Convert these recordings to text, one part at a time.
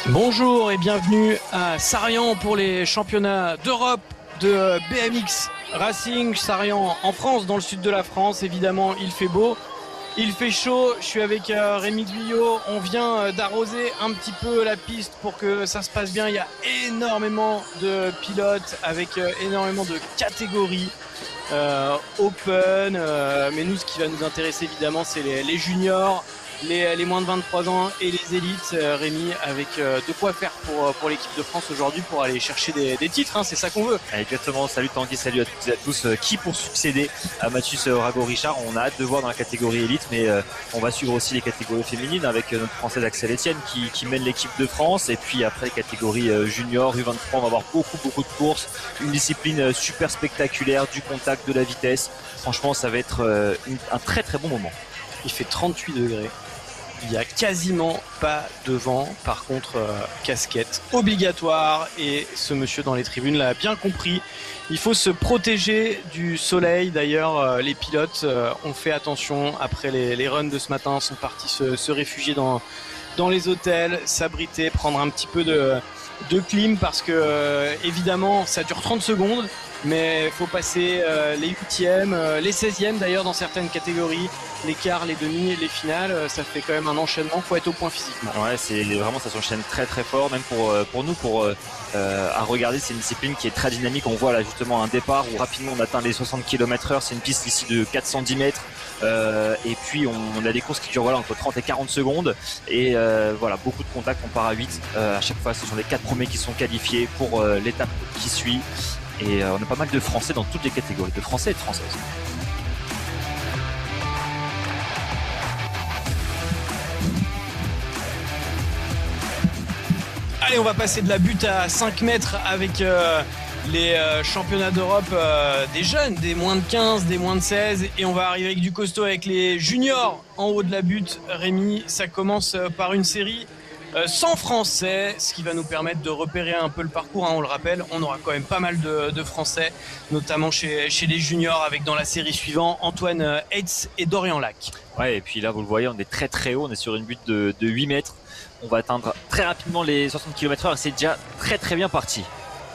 Bonjour et bienvenue à Sarian pour les championnats d'Europe de BMX Racing. Sarian en France, dans le sud de la France. Évidemment, il fait beau, il fait chaud. Je suis avec Rémi Guyot. On vient d'arroser un petit peu la piste pour que ça se passe bien. Il y a énormément de pilotes avec énormément de catégories. Open, mais nous ce qui va nous intéresser évidemment c'est les juniors, les moins de 23 ans et les élites. Rémi, avec de quoi faire pour l'équipe de France aujourd'hui pour aller chercher des titres, hein, c'est ça qu'on veut. Exactement, salut Tanguy, salut à toutes et à tous. Qui pour succéder à Mathus Rago-Richard? On a hâte de voir dans la catégorie élite, mais on va suivre aussi les catégories féminines avec notre française Axel Etienne qui mène l'équipe de France. Et puis après les catégories juniors, U23, on va avoir beaucoup de courses, une discipline super spectaculaire, du contact, de la vitesse. Franchement, ça va être un très bon moment. Il fait 38 degrés. Il n'y a quasiment pas de vent. Par contre, casquette obligatoire. Et ce monsieur dans les tribunes l'a bien compris. Il faut se protéger du soleil. D'ailleurs, les pilotes ont fait attention. Après les runs de ce matin, sont partis se réfugier dans les hôtels, s'abriter, prendre un petit peu de clim. Parce que, évidemment, ça dure 30 secondes. Mais il faut passer les 8e, les 16e d'ailleurs dans certaines catégories, les quarts, les demi, les finales, ça fait quand même un enchaînement, il faut être au point physiquement. Ouais, c'est vraiment, ça s'enchaîne très fort, même pour nous, à regarder. C'est une discipline qui est très dynamique. On voit là justement un départ où rapidement on atteint les 60 km/h, c'est une piste ici de 410 mètres. Et puis on a des courses qui durent entre 30 et 40 secondes et voilà, beaucoup de contacts. On part à 8 à chaque fois. Ce sont les 4 premiers qui sont qualifiés pour l'étape qui suit. Et on a pas mal de Français dans toutes les catégories, de Français et de Françaises. Allez, on va passer de la butte à 5 mètres avec les championnats d'Europe des jeunes, des moins de 15, des moins de 16. Et on va arriver avec du costaud avec les juniors en haut de la butte. Rémi, ça commence par une série sans Français, ce qui va nous permettre de repérer un peu le parcours, hein, on le rappelle. On aura quand même pas mal de Français, notamment chez les juniors, avec dans la série suivante Antoine Heitz et Dorian Lac. Ouais, et puis là vous le voyez, on est très haut, on est sur une butte de 8 mètres. On va atteindre très rapidement les 60 km/h et c'est déjà très bien parti.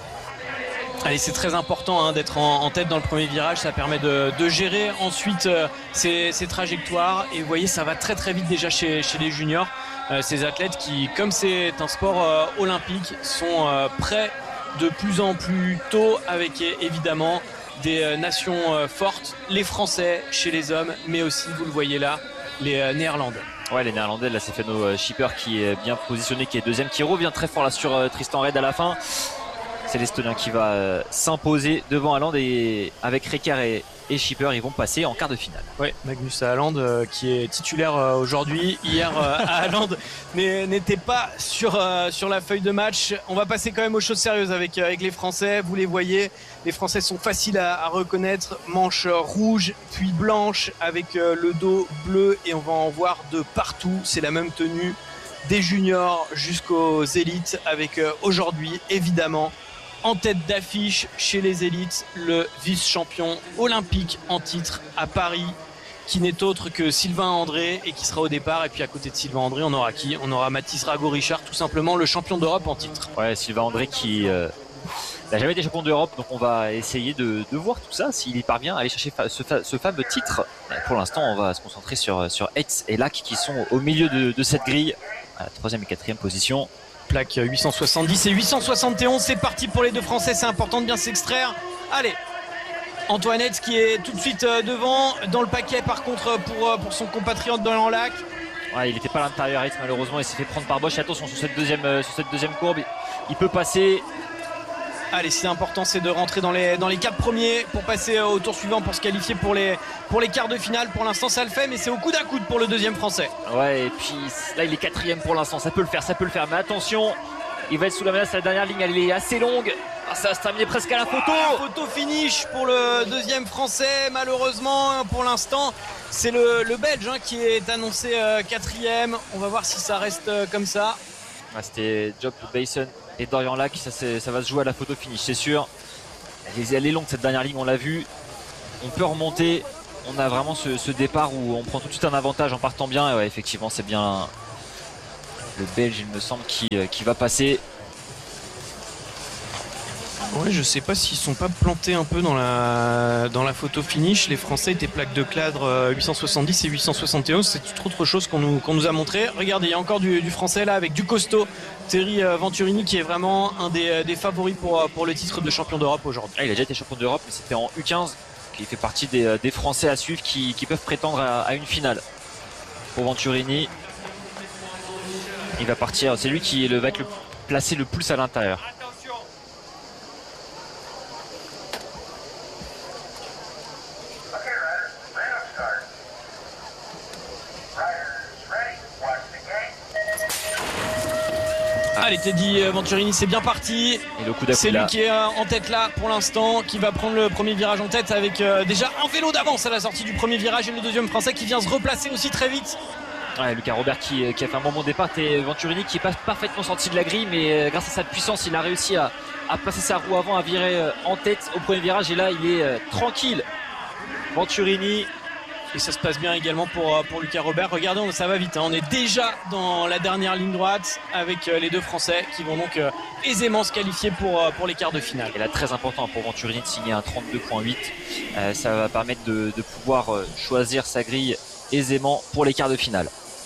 Allez, c'est très important hein, d'être en tête dans le premier virage, ça permet de gérer ensuite ces trajectoires. Et vous voyez, ça va très vite déjà chez les juniors. Ces athlètes qui, comme c'est un sport olympique, sont prêts de plus en plus tôt avec évidemment des nations fortes, les Français chez les hommes, mais aussi, vous le voyez là, les Néerlandais. Ouais, les Néerlandais, là c'est Feno Schipper qui est bien positionné, qui est deuxième, qui revient très fort là sur Tristan Red à la fin. C'est l'Estonien qui va s'imposer devant Haaland, et avec Ricard et Schipper, ils vont passer en quart de finale. Oui, Magnus Haaland qui est titulaire aujourd'hui. Hier, Haaland n'était pas sur la feuille de match. On va passer quand même aux choses sérieuses avec les Français. Vous les voyez, les Français sont faciles à reconnaître. Manche rouge, puis blanche avec le dos bleu, et on va en voir de partout. C'est la même tenue des juniors jusqu'aux élites, avec aujourd'hui évidemment en tête d'affiche chez les élites, le vice-champion olympique en titre à Paris, qui n'est autre que Sylvain André, et qui sera au départ. Et puis à côté de Sylvain André, on aura qui? On aura Mathis Rago-Richard, tout simplement le champion d'Europe en titre. Ouais, Sylvain André qui n'a jamais été champion d'Europe, donc on va essayer de voir tout ça, s'il y parvient à aller chercher ce fameux titre. Pour l'instant, on va se concentrer sur Heitz et Lac qui sont au milieu de cette grille, à la 3e et 4e position. Plaque 870 et 871, c'est parti pour les deux Français, c'est important de bien s'extraire. Allez, Antoine Heitz qui est tout de suite devant, dans le paquet par contre pour son compatriote Dorian Lac. Ouais, il n'était pas à l'intérieur Heitz malheureusement, il s'est fait prendre par Bosch. Attention sur cette deuxième courbe, il peut passer. Allez, c'est important, c'est de rentrer dans les 4 premiers pour passer au tour suivant, pour se qualifier pour les quarts de finale. Pour l'instant ça le fait, mais c'est au coude à coude pour le deuxième Français. Ouais, et puis là il est 4e pour l'instant, ça peut le faire, mais attention, il va être sous la menace. La dernière ligne elle est assez longue, ça va se terminer presque à la photo. Photo finish pour le deuxième Français, malheureusement pour l'instant c'est le Belge hein, qui est annoncé 4e. On va voir si ça reste comme ça. Ouais, c'était Job Bason et Dorian Lac, ça va se jouer à la photo finish, c'est sûr. Elle est longue cette dernière ligne, on l'a vu. On peut remonter, on a vraiment ce départ où on prend tout de suite un avantage en partant bien. Et ouais, effectivement, c'est bien le Belge, il me semble, qui va passer. Ouais, je sais pas s'ils sont pas plantés un peu dans la photo finish. Les Français étaient plaques de cadre 870 et 871. C'est tout autre chose qu'on nous a montré. Regardez, il y a encore du Français là avec du costaud. Thierry Venturini qui est vraiment un des favoris pour le titre de champion d'Europe aujourd'hui. Il a déjà été champion d'Europe, mais c'était en U15. Il fait partie des Français à suivre qui peuvent prétendre à une finale. Pour Venturini, il va partir. C'est lui qui va être placé le plus à l'intérieur. Allez, Teddy Venturini, c'est bien parti. Et le coup d'appui, c'est lui qui est en tête là pour l'instant, qui va prendre le premier virage en tête avec déjà un vélo d'avance à la sortie du premier virage et le deuxième Français qui vient se replacer aussi très vite. Ouais, Lucas Robert qui a fait un bon départ et Venturini qui est pas parfaitement sorti de la grille, mais grâce à sa puissance, il a réussi à placer sa roue avant, à virer en tête au premier virage, et là il est tranquille. Venturini. Et ça se passe bien également pour Lucas Robert. Regardez, ça va vite, hein. On est déjà dans la dernière ligne droite avec les deux Français qui vont donc aisément se qualifier pour les quarts de finale. Et là, très important pour Venturini de signer un 32.8. Ça va permettre de pouvoir choisir sa grille aisément pour les quarts de finale.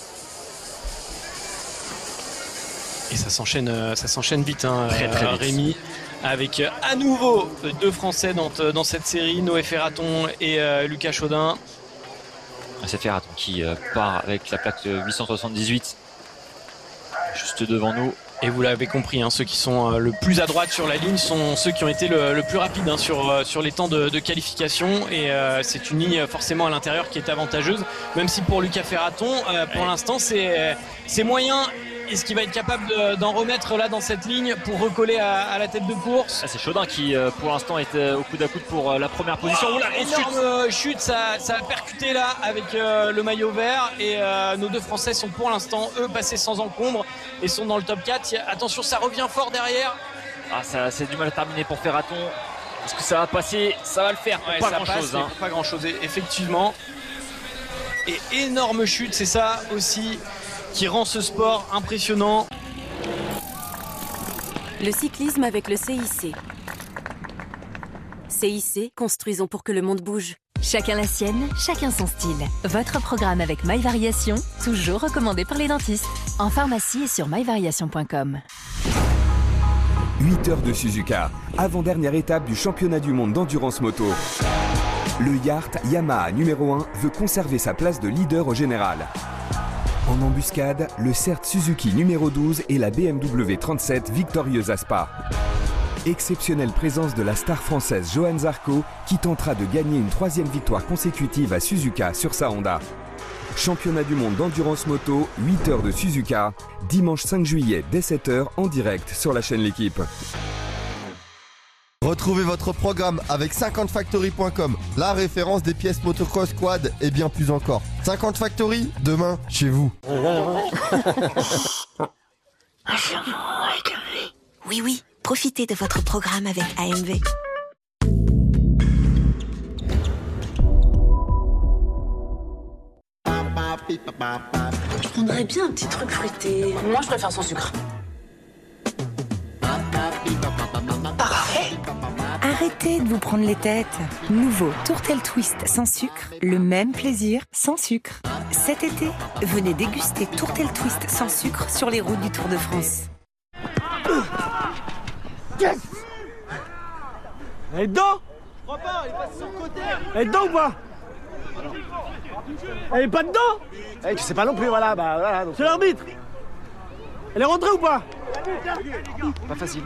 Et ça s'enchaîne vite, hein, très vite. Rémi, avec à nouveau deux Français dans cette série, Noé Ferraton et Lucas Chaudin. C'est Ferraton qui part avec la plaque 878 juste devant nous. Et vous l'avez compris, hein, ceux qui sont le plus à droite sur la ligne sont ceux qui ont été le plus rapides, hein, sur les temps de qualification. Et c'est une ligne forcément à l'intérieur qui est avantageuse. Même si pour Lucas Ferraton, pour l'instant, c'est moyen. Est-ce qu'il va être capable d'en remettre là dans cette ligne pour recoller à la tête de course? C'est Chaudin qui pour l'instant est au coude à coude pour la première position. Énorme chute, ça a percuté là avec le maillot vert, et nos deux Français sont pour l'instant eux passés sans encombre et sont dans le top 4. Attention, ça revient fort derrière. Ça c'est du mal à terminer pour Ferraton. Est-ce que ça va passer? Ça va le faire, ouais, pas grand chose, hein. Pas grand chose effectivement. Et énorme chute, c'est ça aussi qui rend ce sport impressionnant. Le cyclisme avec le CIC. CIC, construisons pour que le monde bouge. Chacun la sienne, chacun son style. Votre programme avec MyVariation, toujours recommandé par les dentistes. En pharmacie et sur myvariation.com. 8 heures de Suzuka, avant-dernière étape du championnat du monde d'endurance moto. Le Yard Yamaha numéro 1 veut conserver sa place de leader au général. En embuscade, le CERT Suzuki numéro 12 et la BMW 37 victorieuse à Spa. Exceptionnelle présence de la star française Johanne Zarco qui tentera de gagner une 3e victoire consécutive à Suzuka sur sa Honda. Championnat du monde d'endurance moto, 8 heures de Suzuka, dimanche 5 juillet dès 7h en direct sur la chaîne L'Équipe. Retrouvez votre programme avec 50factory.com, la référence des pièces motocross, quad et bien plus encore. 50 Factory, demain, chez vous. Oui, profitez de votre programme avec AMV. Je prendrais bien un petit truc fruité. Moi, je préfère sans sucre. Parfait. Arrêtez de vous prendre les têtes. Nouveau Tourtel Twist sans sucre, le même plaisir sans sucre. Cet été, venez déguster Tourtel Twist sans sucre sur les routes du Tour de France. Yes. Elle est dedans? Je crois pas, elle est passée sur le côté. Elle est dedans ou pas? Elle est pas dedans? Tu sais pas non plus, voilà, bah voilà. C'est l'arbitre. Elle est rentrée ou pas? Pas facile.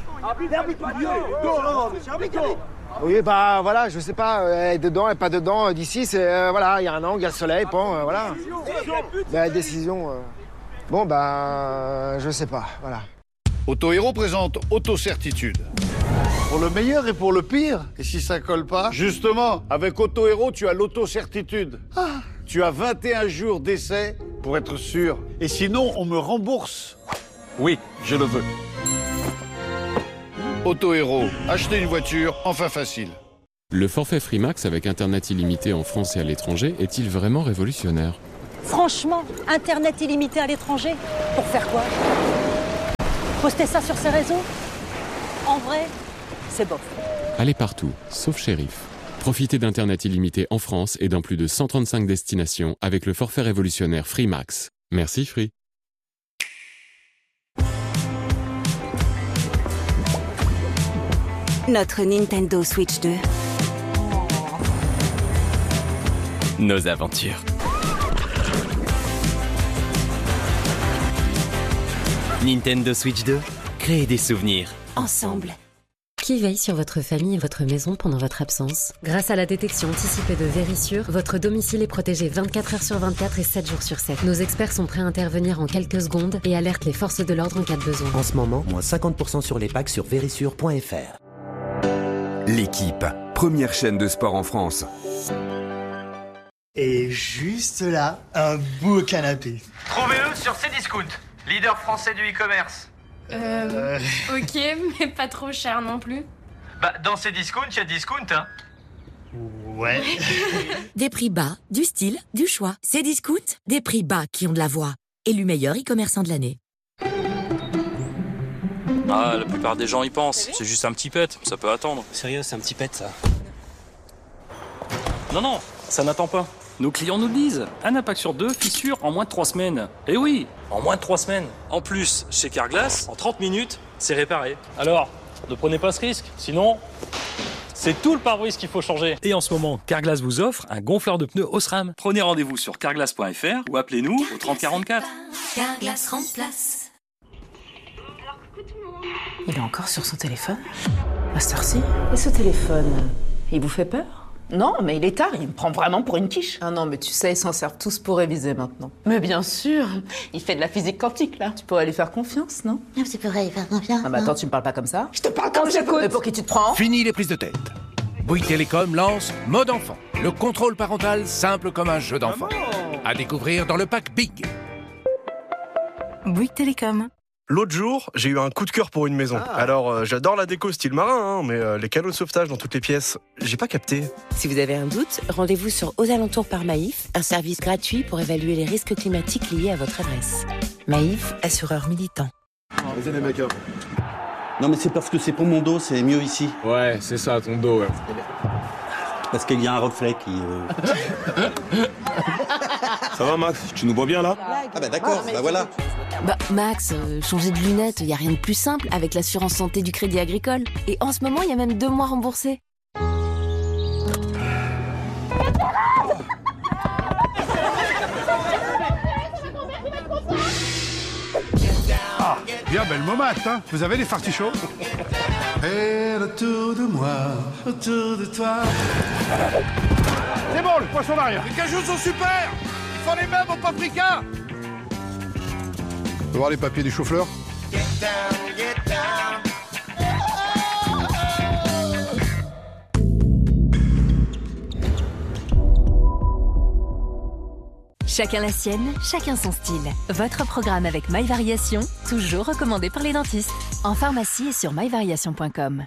Oui, bah voilà, je sais pas, elle est dedans, elle est pas dedans. D'ici, c'est voilà, il y a un angle, il y a le soleil, bon, voilà. La décision. Bon, bah, je sais pas, voilà. Auto-Héros présente Auto-Certitude. Pour le meilleur et pour le pire. Et si ça colle pas? Justement, avec Auto-Héros, tu as l'auto-certitude. Tu as 21 jours d'essai pour être sûr. Et sinon, on me rembourse. Oui, je le veux. Auto-Héros, acheter une voiture, enfin facile. Le forfait Freemax avec Internet illimité en France et à l'étranger est-il vraiment révolutionnaire ? Franchement, Internet illimité à l'étranger, pour faire quoi? Poster ça sur ses réseaux? En vrai, c'est bof. Allez partout, sauf shérif. Profitez d'Internet illimité en France et dans plus de 135 destinations avec le forfait révolutionnaire Free Max. Merci Free. Notre Nintendo Switch 2. Nos aventures. Nintendo Switch 2, créez des souvenirs. Ensemble. Qui veille sur votre famille et votre maison pendant votre absence? Grâce à la détection anticipée de Vérissure, votre domicile est protégé 24 heures sur 24 et 7 jours sur 7. Nos experts sont prêts à intervenir en quelques secondes et alertent les forces de l'ordre en cas de besoin. En ce moment, moins 50% sur les packs sur vérissure.fr. L'équipe, première chaîne de sport en France. Et juste là, un beau canapé. Trouvez-le sur Cdiscount, leader français du e-commerce. Ok, mais pas trop cher non plus. Bah, dans Cdiscount, il y a discount, hein. Ouais. Des prix bas, du style, du choix. Cdiscount, des prix bas qui ont de la voix. Élu meilleur e-commerçant de l'année. Ah, la plupart des gens y pensent. C'est juste un petit pet, ça peut attendre. Sérieux, c'est un petit pet ça. Non, ça n'attend pas. Nos clients nous le disent. Un impact sur 2, fissure en moins de 3 semaines. Eh oui, en moins de 3 semaines. En plus, chez Carglass, en 30 minutes, c'est réparé. Alors, ne prenez pas ce risque, sinon, c'est tout le pare-brise qu'il faut changer. Et en ce moment, Carglass vous offre un gonfleur de pneus Osram. Prenez rendez-vous sur carglass.fr ou appelez-nous au 3044. Carglass remplace. Il est encore sur son téléphone? À cette heure-ci? Et ce téléphone, il vous fait peur? Non, mais il est tard, il me prend vraiment pour une quiche. Ah non, mais tu sais, ils s'en servent tous pour réviser maintenant. Mais bien sûr, il fait de la physique quantique, là. Tu pourrais lui faire confiance, non? Tu pourrais lui faire confiance. Ah bah attends, tu me parles pas comme ça? Je te parle comme j'écoute. Mais pour qui tu te prends? Fini les prises de tête. Bouygues Télécom lance Mode Enfant, le contrôle parental simple comme un jeu d'enfant. À découvrir dans le pack Big. Bouygues Télécom. L'autre jour, j'ai eu un coup de cœur pour une maison. Alors, j'adore la déco style marin, mais les canaux de sauvetage dans toutes les pièces, j'ai pas capté. Si vous avez un doute, rendez-vous sur Aux Alentours par Maïf, un service gratuit pour évaluer les risques climatiques liés à votre adresse. Maïf, assureur militant. Vas-y les mecs. Non mais c'est parce que c'est pour mon dos, c'est mieux ici. Ouais, c'est ça, ton dos, ouais. Parce qu'il y a un reflet qui... Ça va Max, tu nous vois bien là? Ah bah d'accord, bah voilà. Bah Max, changer de lunettes, y a rien de plus simple avec l'assurance santé du Crédit Agricole. Et en ce moment, il y a même 2 mois remboursés. Ah, bien belle momate, hein. Vous avez les fartichauds? Et autour de moi, autour de toi. C'est bon, le poisson d'arrière. Les cajous sont super. Ils font les mêmes au paprika. On peut voir les papiers du chou-fleur? Chacun la sienne, chacun son style. Votre programme avec MyVariation, toujours recommandé par les dentistes. En pharmacie et sur myvariation.com.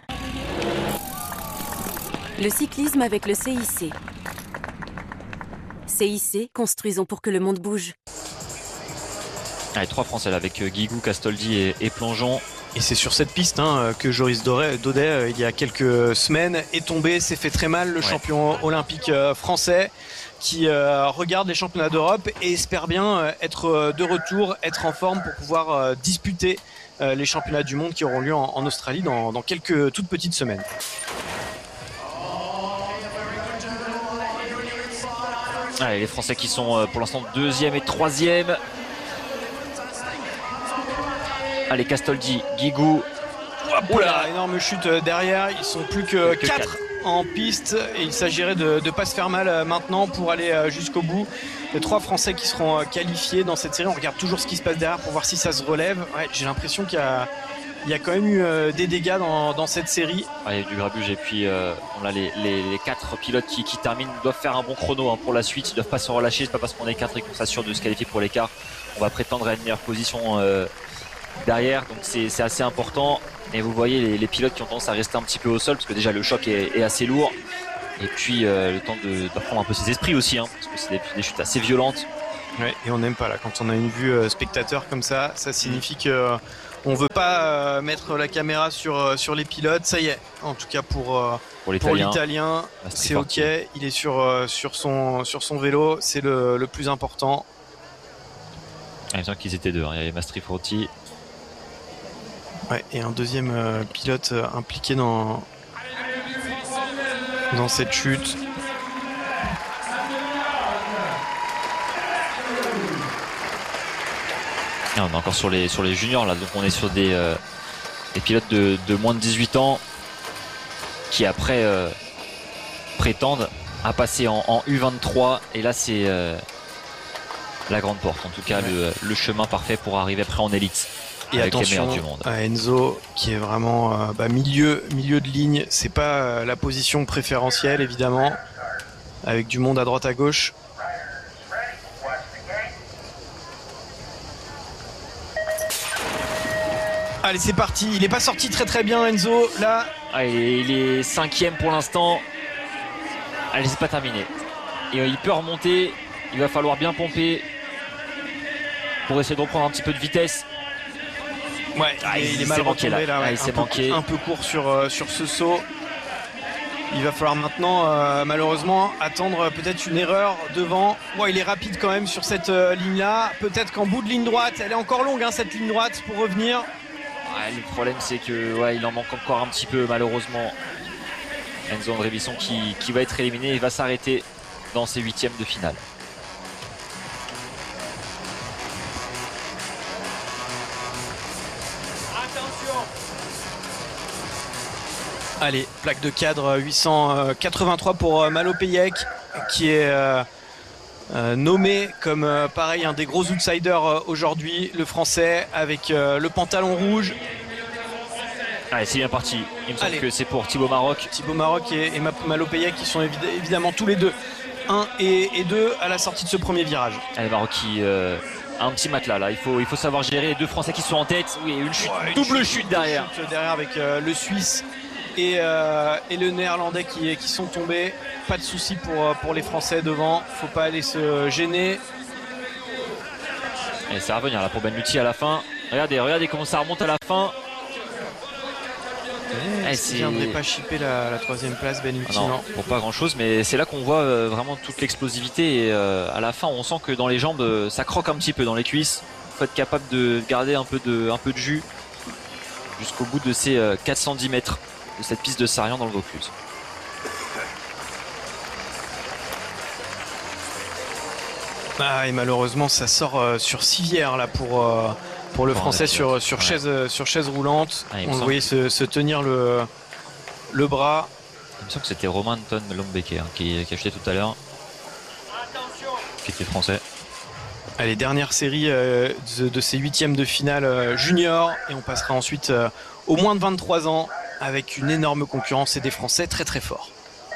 Le cyclisme avec le CIC. CIC, construisons pour que le monde bouge. Allez, 3 Français là, avec Guigou, Castoldi et Plongeon. Et c'est sur cette piste que Joris Daudet, il y a quelques semaines, est tombé, s'est fait très mal, le champion olympique français, qui regarde les championnats d'Europe et espère bien être de retour, être en forme pour pouvoir disputer les championnats du monde qui auront lieu en Australie dans quelques toutes petites semaines. Allez, les Français qui sont pour l'instant 2e et 3e. Allez, Castoldi, Guigou. Oula, énorme chute derrière. Ils sont plus que 4 en piste et il s'agirait de ne pas se faire mal maintenant pour aller jusqu'au bout. Les 3 Français qui seront qualifiés dans cette série. On regarde toujours ce qui se passe derrière pour voir si ça se relève. Ouais, j'ai l'impression qu'il y a quand même eu des dégâts dans cette série. Il y a du grabuge et puis on a les 4 pilotes qui terminent, doivent faire un bon chrono pour la suite. Ils ne doivent pas se relâcher. C'est pas parce qu'on est 4 et qu'on s'assure de se qualifier pour l'écart. On va prétendre à une meilleure position derrière, donc c'est assez important. Et vous voyez les pilotes qui ont tendance à rester un petit peu au sol parce que déjà le choc est assez lourd. Et puis le temps de reprendre un peu ses esprits aussi, parce que c'est des chutes assez violentes. Ouais, et on n'aime pas là. Quand on a une vue spectateur comme ça signifie que on veut pas mettre la caméra sur les pilotes. Ça y est, en tout cas pour l'Italien, c'est ok. Il est sur son vélo, c'est le plus important. Il me semble qu'ils étaient deux. Il y avait Mastri Frotti. Ouais, et un deuxième pilote impliqué dans cette chute. On est encore sur les juniors là, donc on est sur des pilotes de moins de 18 ans qui après prétendent à passer en U23, et là c'est la grande porte, en tout cas le chemin parfait pour arriver après en élite. Et avec attention les meilleurs du monde. À Enzo qui est vraiment milieu de ligne, c'est pas la position préférentielle évidemment, avec du monde à droite à gauche. Allez, c'est parti. Il n'est pas sorti très bien, Enzo. Là, il est 5e pour l'instant. Allez, c'est pas terminé. Et il peut remonter. Il va falloir bien pomper pour essayer de reprendre un petit peu de vitesse. Ouais, il est mal retombé là. Ouais, il s'est manqué. Un peu court sur ce saut. Il va falloir maintenant, malheureusement, attendre peut-être une erreur devant. Ouais, il est rapide quand même sur cette ligne-là. Peut-être qu'en bout de ligne droite, elle est encore longue, cette ligne droite pour revenir. Ouais, le problème c'est que il en manque encore un petit peu malheureusement. Enzo André-Bisson qui va être éliminé et va s'arrêter dans ses 8e de finale. Attention. Allez, plaque de cadre 883 pour Malo Payek qui est nommé comme pareil un des gros outsiders aujourd'hui, le français avec le pantalon rouge. Allez, c'est bien parti. Il me semble que c'est pour Thibaut Maroc. Thibaut Maroc et Malo Payek qui sont évidemment tous les deux 1 et 2 à la sortie de ce premier virage. Allez, Maroc qui a un petit matelas là. Il faut savoir gérer les deux Français qui sont en tête. Oui, une chute, double chute derrière. Chute derrière avec le Suisse et le Néerlandais qui sont tombés. Pas de souci pour les Français devant. Faut pas aller se gêner. Et ça va revenir là pour Benluti à la fin. Regardez comment ça remonte à la fin. Il ne viendrait pas chipper la 3e place, Benluti. Non, pour pas grand chose, mais c'est là qu'on voit vraiment toute l'explosivité et à la fin on sent que dans les jambes ça croque un petit peu dans les cuisses. Il faut être capable de garder un peu de jus jusqu'au bout de ces 410 mètres de cette piste de Sarian dans le Vaucluse. Et malheureusement ça sort sur civière là pour le français sur chaise roulante. On le voyait se tenir le bras. Il me semble que c'était Romain Anton Lombecker qui a chuté tout à l'heure, qui était français. Allez, dernière série de ces 8e de finale junior, et on passera ensuite au moins de 23 ans avec une énorme concurrence et des Français très très forts.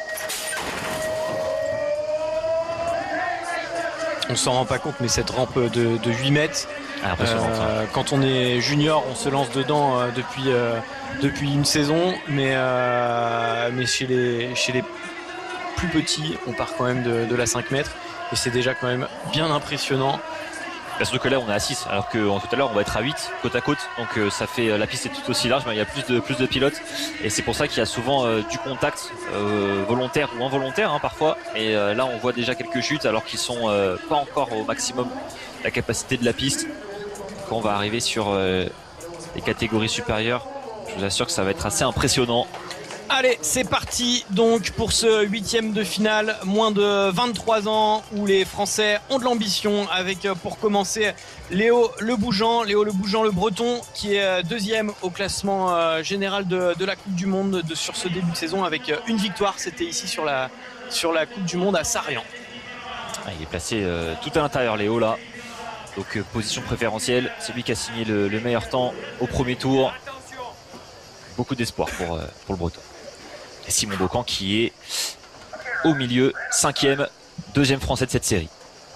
On s'en rend pas compte, mais cette rampe de 8 mètres, quand on est junior, on se lance dedans depuis une saison, mais chez les plus petits, on part quand même de la 5 mètres, et c'est déjà quand même bien impressionnant. Surtout que là on est à 6 alors que tout à l'heure on va être à 8 côte à côte, donc ça fait, la piste est tout aussi large, mais il y a plus de pilotes, et c'est pour ça qu'il y a souvent du contact volontaire ou involontaire parfois, et là on voit déjà quelques chutes alors qu'ils sont pas encore au maximum la capacité de la piste. Quand on va arriver sur les catégories supérieures, je vous assure que ça va être assez impressionnant. Allez, c'est parti donc pour ce 8e de finale, moins de 23 ans, où les Français ont de l'ambition, avec pour commencer Léo Le Bougeant, le Breton, qui est 2e au classement général de la Coupe du Monde sur ce début de saison, avec une victoire. C'était ici sur la Coupe du Monde à Sarian. Il est placé tout à l'intérieur, Léo, là. Donc position préférentielle, c'est lui qui a signé le meilleur temps au premier tour. Beaucoup d'espoir pour le Breton. Et Simon Daucan qui est au milieu, 5e, 2e français de cette série.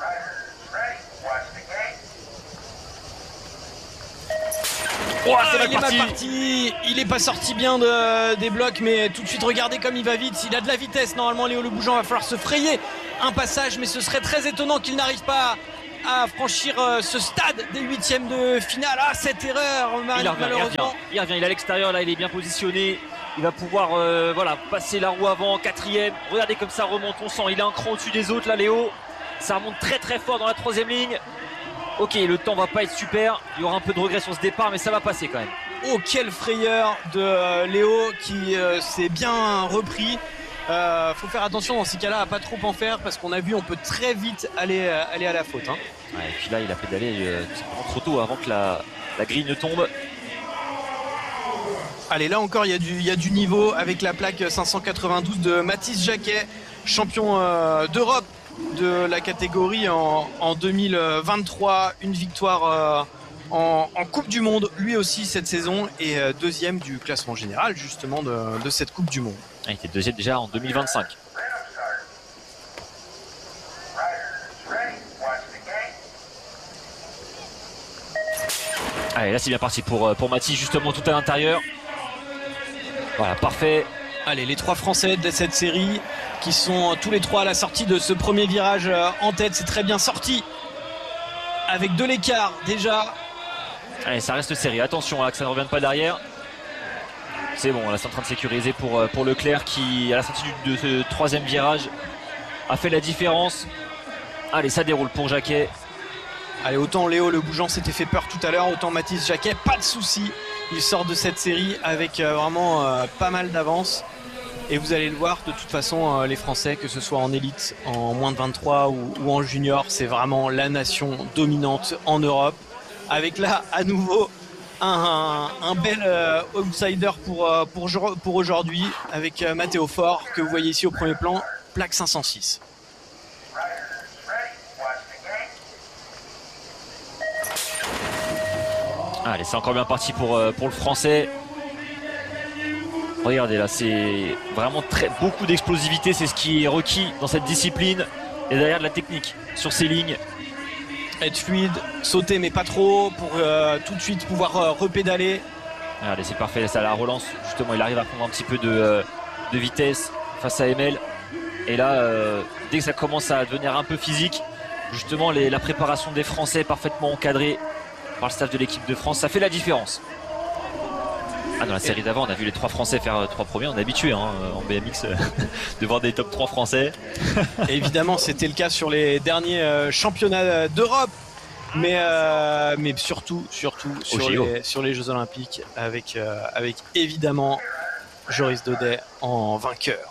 Il est mal parti, il est pas sorti bien des blocs, mais tout de suite regardez comme il va vite. Il a de la vitesse normalement, Léo Le Bougeant, va falloir se frayer un passage, mais ce serait très étonnant qu'il n'arrive pas à franchir ce stade des 8e de finale. Ah, cette erreur, malheureusement. Il revient, il est à l'extérieur, là, il est bien positionné. Il va pouvoir passer la roue avant, 4e. Regardez comme ça remonte, on sent, il est un cran au-dessus des autres, là, Léo. Ça remonte très très fort dans la 3e ligne. Ok, le temps va pas être super. Il y aura un peu de regret sur ce départ, mais ça va passer quand même. Oh, quelle frayeur de Léo qui s'est bien repris. Faut faire attention dans ces cas-là à pas trop en faire parce qu'on a vu on peut très vite aller à la faute. Ouais, et puis là il a pédalé trop tôt avant que la grille ne tombe. Allez, là encore il y a du niveau avec la plaque 592 de Mathis Jacquet, champion d'Europe de la catégorie en 2023, une victoire en Coupe du Monde lui aussi cette saison et 2e du classement général justement de cette Coupe du Monde. Il était 2e déjà en 2025. Allez, là c'est bien parti pour Mathis justement tout à l'intérieur. Voilà, parfait. Allez, les 3 Français de cette série qui sont tous les 3 à la sortie de ce premier virage en tête. C'est très bien sorti avec de l'écart déjà. Allez, ça reste serré. Attention là, que ça ne revienne pas derrière. C'est bon, là c'est en train de sécuriser pour Leclerc qui, à la sortie de ce 3e virage, a fait la différence. Allez, ça déroule pour Jacquet. Allez, autant Léo le bougeant s'était fait peur tout à l'heure, autant Mathis Jacquet, pas de souci. Il sort de cette série avec vraiment pas mal d'avance. Et vous allez le voir, de toute façon, les Français, que ce soit en élite, en moins de 23 ou en junior, c'est vraiment la nation dominante en Europe. Avec là, à nouveau, un bel outsider pour aujourd'hui, avec Matteo Fort, que vous voyez ici au premier plan, plaque 506. Allez, c'est encore bien parti pour le Français. Regardez là, c'est vraiment beaucoup d'explosivité, c'est ce qui est requis dans cette discipline. Et derrière de la technique sur ces lignes. Être fluide, sauter mais pas trop pour tout de suite pouvoir repédaler. Allez, c'est parfait, ça la relance. Justement, il arrive à prendre un petit peu de vitesse face à Emel. Et là, dès que ça commence à devenir un peu physique, justement la préparation des Français parfaitement encadrée par le staff de l'équipe de France, ça fait la différence. Dans la série d'avant, on a vu les 3 Français faire 3 premiers, on est habitué en BMX de voir des top 3 Français. Évidemment, c'était le cas sur les derniers championnats d'Europe, mais surtout sur les Jeux Olympiques avec évidemment Joris Daudet en vainqueur.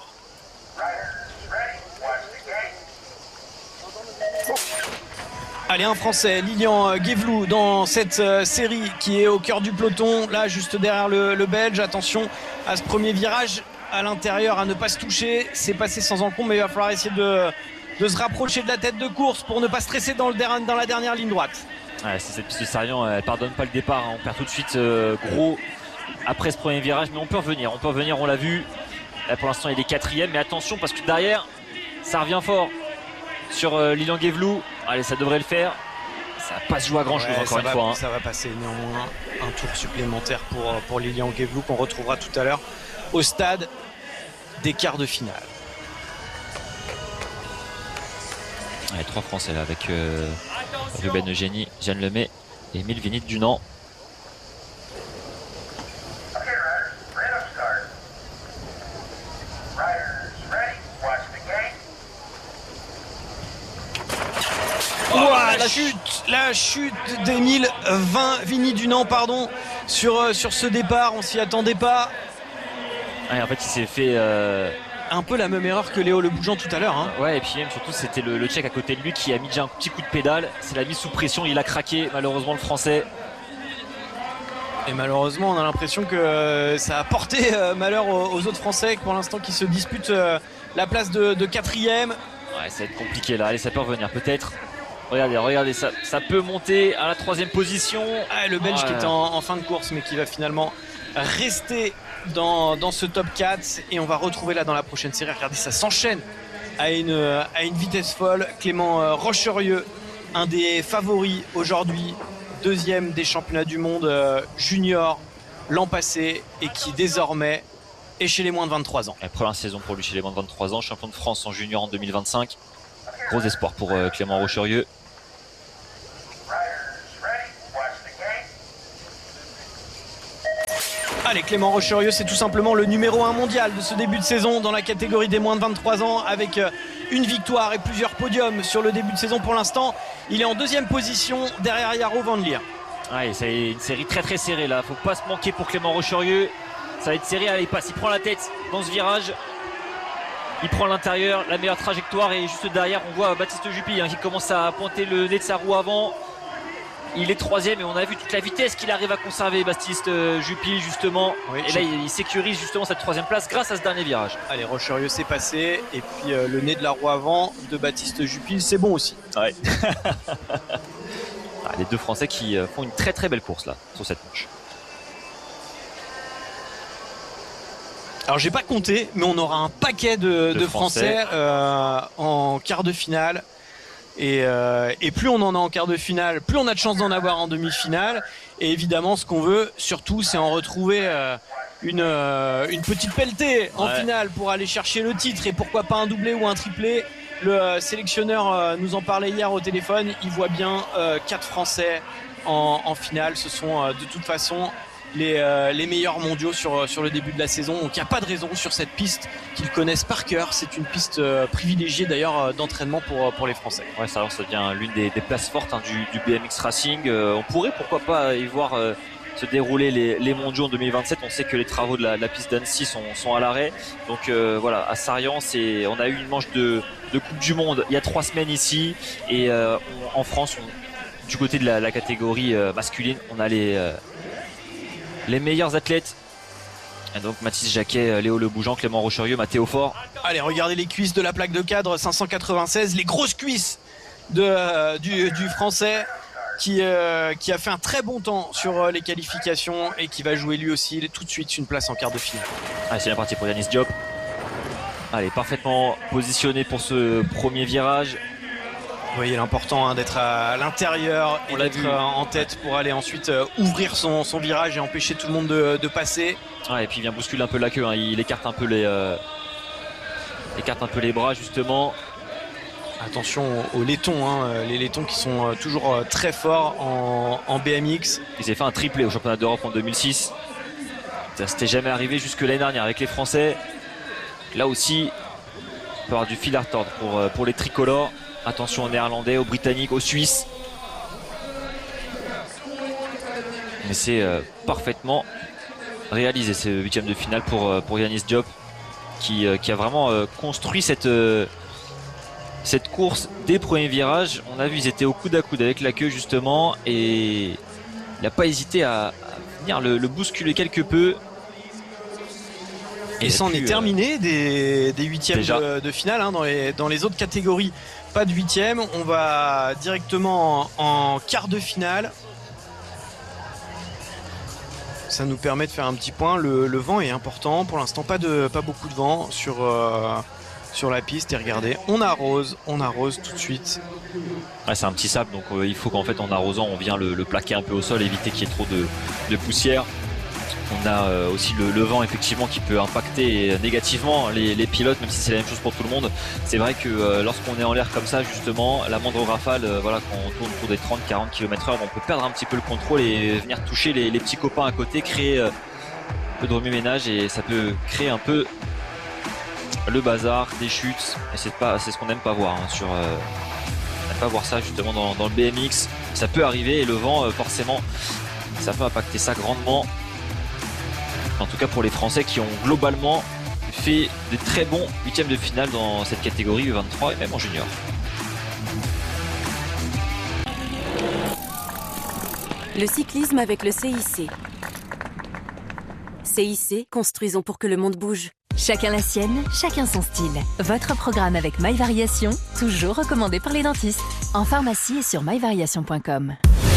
Allez, un Français, Lilian Guévelou dans cette série qui est au cœur du peloton, là juste derrière le Belge. Attention à ce premier virage à l'intérieur, à ne pas se toucher. C'est passé sans encombre, mais il va falloir essayer de se rapprocher de la tête de course pour ne pas stresser dans la dernière ligne droite. Ouais, c'est cette piste de Sarian, elle pardonne pas le départ, on perd tout de suite gros après ce premier virage, mais on peut revenir, on l'a vu. Là pour l'instant il est 4e, mais attention parce que derrière ça revient fort sur Lilian Guévelou. Allez, ça devrait le faire. Ça va pas se jouer à grand chose encore une fois. Ça va passer néanmoins un tour supplémentaire pour Lilian Guévelou qu'on retrouvera tout à l'heure au stade des quarts de finale. Allez, 3 Français là avec Ruben Eugénie, Jeanne Lemay et Émile Vinit-Dunant. La chute d'Émile Vinit-Dunant sur ce départ, on s'y attendait pas. Ouais, en fait il s'est fait un peu la même erreur que Léo Le Bougeant tout à l'heure. Ouais, et puis même surtout c'était le Tchèque à côté de lui qui a mis déjà un petit coup de pédale. C'est la mise sous pression, il a craqué malheureusement le Français. Et malheureusement on a l'impression que ça a porté malheur aux autres Français pour l'instant qui se disputent la place de 4e. Ouais, ça va être compliqué là, allez ça peut revenir peut-être. Regardez, ça peut monter à la 3e position. Le Belge qui est en fin de course mais qui va finalement rester dans ce top 4 et on va retrouver là dans la prochaine série. Regardez, ça s'enchaîne à une vitesse folle. Clément Rocherieux, un des favoris aujourd'hui, 2e des championnats du monde junior l'an passé et qui désormais est chez les moins de 23 ans. La première saison pour lui chez les moins de 23 ans, champion de France en junior en 2025. Gros espoir pour Clément Rocherieux. Allez, Clément Rocherieux, c'est tout simplement le numéro 1 mondial de ce début de saison dans la catégorie des moins de 23 ans avec une victoire et plusieurs podiums sur le début de saison pour l'instant. Il est en 2e position derrière Yaro Van Leer. Ouais, c'est une série très très serrée là, faut pas se manquer pour Clément Rocherieux. Ça va être serré, allez, il passe, il prend la tête dans ce virage. Il prend l'intérieur, la meilleure trajectoire et juste derrière on voit Baptiste Jupy qui commence à pointer le nez de sa roue avant. Il est 3e et on a vu toute la vitesse qu'il arrive à conserver Baptiste Jupy justement. Oui, et là il sécurise justement cette 3e place grâce à ce dernier virage. Allez, Rocherieux c'est passé et puis le nez de la roue avant de Baptiste Jupy c'est bon aussi. Ouais. Les deux Français qui font une très très belle course là sur cette manche. Alors j'ai pas compté mais on aura un paquet de Français en quart de finale. Et plus on en a en quart de finale, plus on a de chance d'en avoir en demi-finale. Et évidemment, ce qu'on veut surtout, c'est en retrouver une petite pelletée en finale pour aller chercher le titre. Et pourquoi pas un doublé ou un triplé. Le sélectionneur nous en parlait hier au téléphone. Il voit bien 4 Français en finale. Ce sont de toute façon les meilleurs mondiaux sur le début de la saison. Donc il n'y a pas de raison sur cette piste qu'ils connaissent par cœur. C'est une piste privilégiée d'ailleurs d'entraînement pour les Français. Ouais, ça devient l'une des places fortes du BMX Racing. On pourrait pourquoi pas y voir se dérouler les mondiaux en 2027. On sait que les travaux de la piste d'Annecy sont à l'arrêt. Donc voilà, à Sarian, on a eu une manche de Coupe du Monde il y a 3 semaines ici. Et en France, du côté de la catégorie masculine, on a les meilleurs athlètes. Et donc Mathis Jacquet, Léo Le Bougeant, Clément Rocherieux, Mathéo Faure. Allez, regardez les cuisses de la plaque de cadre 596, les grosses cuisses du Français qui a fait un très bon temps sur les qualifications et qui va jouer lui aussi tout de suite une place en quart de finale. Allez, c'est bien parti pour Yanis Diop. Allez, parfaitement positionné pour ce premier virage. Vous voyez l'important d'être à l'intérieur et d'être en tête pour aller ensuite ouvrir son virage et empêcher tout le monde de passer. Ouais, et puis il vient bousculer un peu la queue, il écarte un peu les bras justement. Attention aux laitons, les laitons qui sont toujours très forts en BMX. Il s'est fait un triplé au championnat d'Europe en 2006. Ça s'était jamais arrivé jusque l'année dernière avec les Français. Là aussi, il peut y avoir du fil à retordre pour les tricolores. Attention aux Néerlandais, aux Britanniques, aux Suisses. Mais c'est parfaitement réalisé ce 8e de finale pour Yanis Diop qui a vraiment construit cette course des premiers virages. On a vu ils étaient au coude à coude avec la queue justement et il n'a pas hésité à venir le bousculer quelque peu. Et ça en est terminé des 8e de finale dans les autres catégories. Pas de 8e, on va directement en quart de finale. Ça nous permet de faire un petit point. Le vent est important pour l'instant, pas beaucoup de vent sur la piste. Et regardez, on arrose tout de suite. Ouais, c'est un petit sable, donc il faut qu'en fait en arrosant on vient le plaquer un peu au sol, éviter qu'il y ait trop de poussière. On a aussi le vent effectivement qui peut impacter négativement les pilotes, même si c'est la même chose pour tout le monde. C'est vrai que lorsqu'on est en l'air comme ça justement, la moindre rafale, quand on tourne autour des 30-40 km/h, on peut perdre un petit peu le contrôle et venir toucher les petits copains à côté, créer un peu de remue-ménage et ça peut créer un peu le bazar, des chutes. Et c'est ce qu'on n'aime pas voir on n'aime pas voir ça justement dans le BMX. Ça peut arriver et le vent forcément ça peut impacter ça grandement. En tout cas pour les Français qui ont globalement fait des très bons 8e de finale dans cette catégorie U23 et même en junior. Le cyclisme avec le CIC. CIC, construisons pour que le monde bouge. Chacun la sienne, chacun son style. Votre programme avec MyVariation, toujours recommandé par les dentistes. En pharmacie et sur myvariation.com.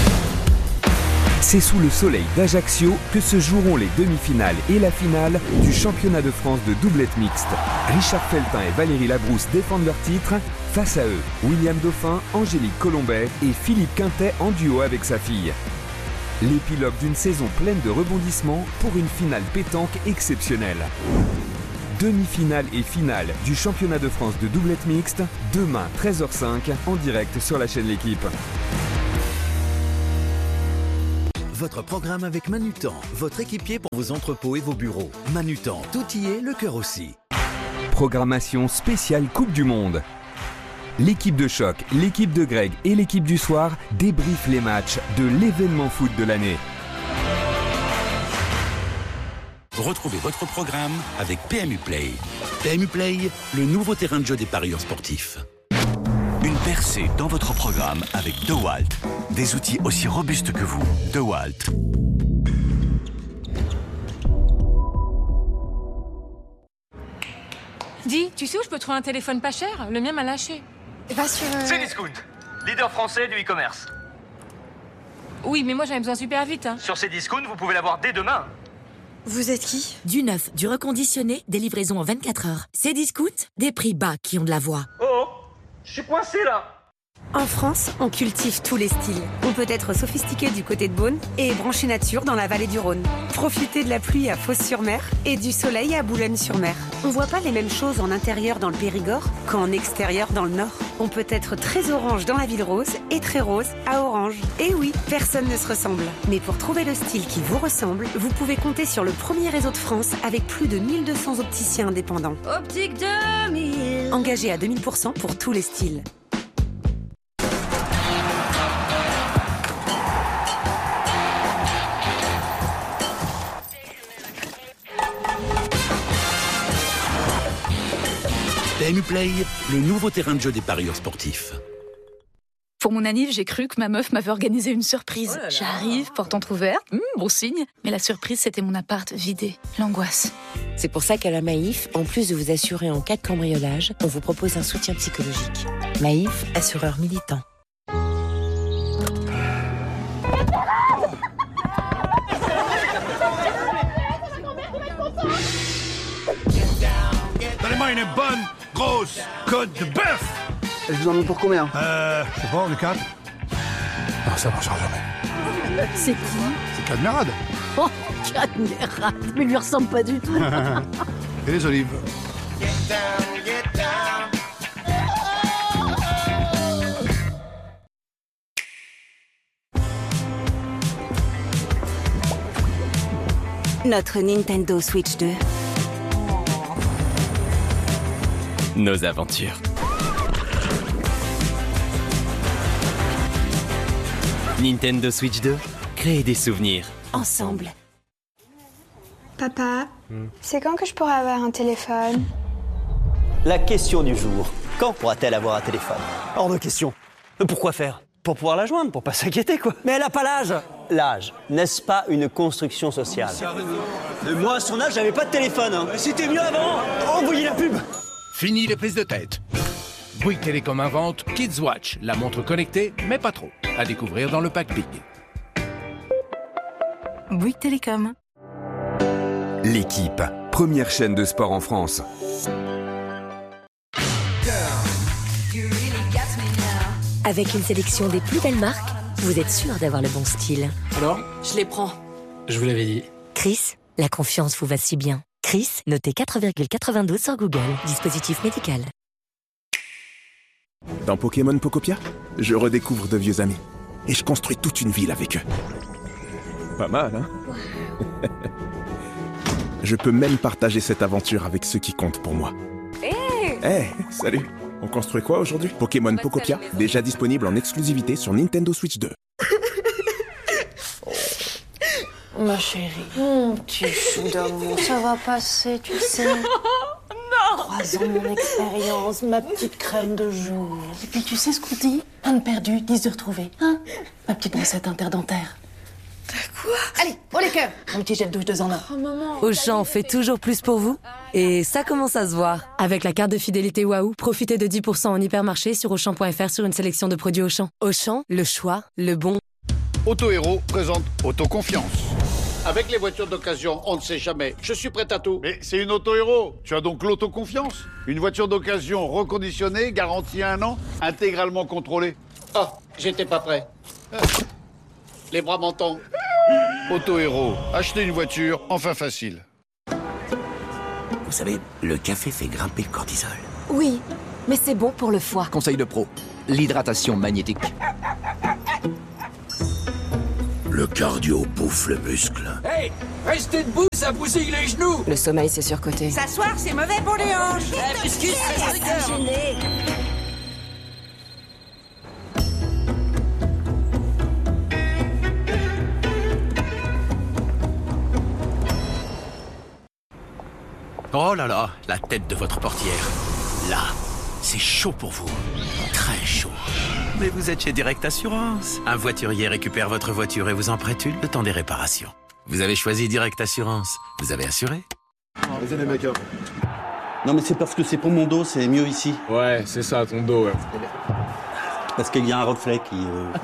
C'est sous le soleil d'Ajaccio que se joueront les demi-finales et la finale du championnat de France de doublette mixte. Richard Feltin et Valérie Labrousse défendent leur titre. Face à eux, William Dauphin, Angélique Colombet et Philippe Quintet en duo avec sa fille. L'épilogue d'une saison pleine de rebondissements pour une finale pétanque exceptionnelle. Demi-finale et finale du championnat de France de doublette mixte, demain 13h05 en direct sur la chaîne L'Équipe. votre programme avec Manutan, votre équipier pour vos entrepôts et vos bureaux. Manutan, tout y est, le cœur aussi. Programmation spéciale Coupe du Monde. L'équipe de choc, l'équipe de Greg et l'équipe du soir débriefent les matchs de l'événement foot de l'année. Retrouvez votre programme avec PMU Play. PMU Play, le nouveau terrain de jeu des parieurs sportifs. Une percée dans votre programme avec DeWalt. Des outils aussi robustes que vous. DeWalt. Dis, tu sais où je peux trouver un téléphone pas cher? Le mien m'a lâché. Va sur... Cdiscount, leader français du e-commerce. Oui, mais moi j'en ai besoin super vite. Hein. Sur Cdiscount, vous pouvez l'avoir dès demain. Vous êtes qui? Du neuf, du reconditionné, des livraisons en 24 heures. Cdiscount, des prix bas qui ont de la voix. Oh, je suis coincé là. En France, on cultive tous les styles. On peut être sophistiqué du côté de Beaune et branché nature dans la vallée du Rhône. Profitez de la pluie à Fos-sur-Mer et du soleil à Boulogne-sur-Mer. On voit pas les mêmes choses en intérieur dans le Périgord qu'en extérieur dans le Nord. On peut être très orange dans la ville rose et très rose à Orange. Et oui, personne ne se ressemble. Mais pour trouver le style qui vous ressemble, vous pouvez compter sur le premier réseau de France avec plus de 1200 opticiens indépendants. Optique 2000. Engagés à 2000% pour tous les styles. PMU Play, le nouveau terrain de jeu des parieurs sportifs. Pour mon anniv, j'ai cru que ma meuf m'avait organisé une surprise. J'arrive, porte entrouverte, bon signe. Mais la surprise, c'était mon appart vidé. L'angoisse. C'est pour ça qu'à la Maïf, en plus de vous assurer en cas de cambriolage, on vous propose un soutien psychologique. Maïf, assureur militant. Donnez-moi une bonne, grosse côte de bœuf. Je vous en mets pour combien? Je sais pas, on est 4. Non, ça marchera jamais. C'est qui? C'est Cadmerade. Oh, Cadmerade, mais il lui ressemble pas du tout. Et les olives. Notre Nintendo Switch 2. Nos aventures. Nintendo Switch 2, créez des souvenirs ensemble. Papa, c'est quand que je pourrai avoir un téléphone? La question du jour. Quand pourra-t-elle avoir un téléphone? Hors de question. Pourquoi faire? Pour pouvoir la joindre, pour pas s'inquiéter, quoi. Mais elle a pas l'âge. L'âge, n'est-ce pas une construction sociale? Moi, à son âge, j'avais pas de téléphone. Hein. C'était mieux avant. Envoyez la pub. Fini les prises de tête. Bouygues Télécom invente Kids Watch, la montre connectée, mais pas trop. À découvrir dans le pack Big. Bouygues Télécom. L'équipe, première chaîne de sport en France. Avec une sélection des plus belles marques, vous êtes sûr d'avoir le bon style. Alors? Je les prends. Je vous l'avais dit. Chris, la confiance vous va si bien. Chris, noté 4,92 sur Google. Dispositif médical. Dans Pokémon Pokopia, je redécouvre de vieux amis. Et je construis toute une ville avec eux. Pas mal, hein? Je peux même partager cette aventure avec ceux qui comptent pour moi. Hey, salut! On construit quoi aujourd'hui? Pokémon Pokopia, déjà disponible en exclusivité sur Nintendo Switch 2. Ma chérie, mon petit chou d'amour, ça va passer, tu sais. Non! 3 ans mon expérience, ma petite crème de jour. Et puis tu sais ce qu'on dit? Un de perdu, 10 de retrouvé. Hein? Ma petite brossette interdentaire. Quoi? Allez, pour les cœurs! Un petit gel douche 2 en 1. Oh maman. Auchan fait toujours plus pour vous. Et ça commence à se voir. Avec la carte de fidélité Waouh, profitez de 10% en hypermarché sur Auchan.fr sur une sélection de produits Auchan. Auchan, le choix, le bon. Auto Héros présente Autoconfiance. Avec les voitures d'occasion, on ne sait jamais. Je suis prêt à tout. Mais c'est une Auto Héros. Tu as donc l'autoconfiance. Une voiture d'occasion reconditionnée, garantie 1 an, intégralement contrôlée. Oh, j'étais pas prêt. Les bras m'en tombent. Auto Héros, acheter une voiture, enfin facile. Vous savez, le café fait grimper le cortisol. Oui, mais c'est bon pour le foie. Conseil de pro, l'hydratation magnétique. Le cardio bouffe le muscle. Hey, restez debout, ça bousille les genoux. Le sommeil, c'est surcoté. S'asseoir, c'est mauvais pour les hanches. Oh là là, la tête de votre portière. Là, c'est chaud pour vous. Très chaud. Mais vous êtes chez Direct Assurance. Un voiturier récupère votre voiture et vous en prête une le temps des réparations. Vous avez choisi Direct Assurance. Vous avez assuré? Vas-y les mecs. Non mais c'est parce que c'est pour mon dos, c'est mieux ici. Ouais, c'est ça, ton dos, ouais. Parce qu'il y a un reflet qui...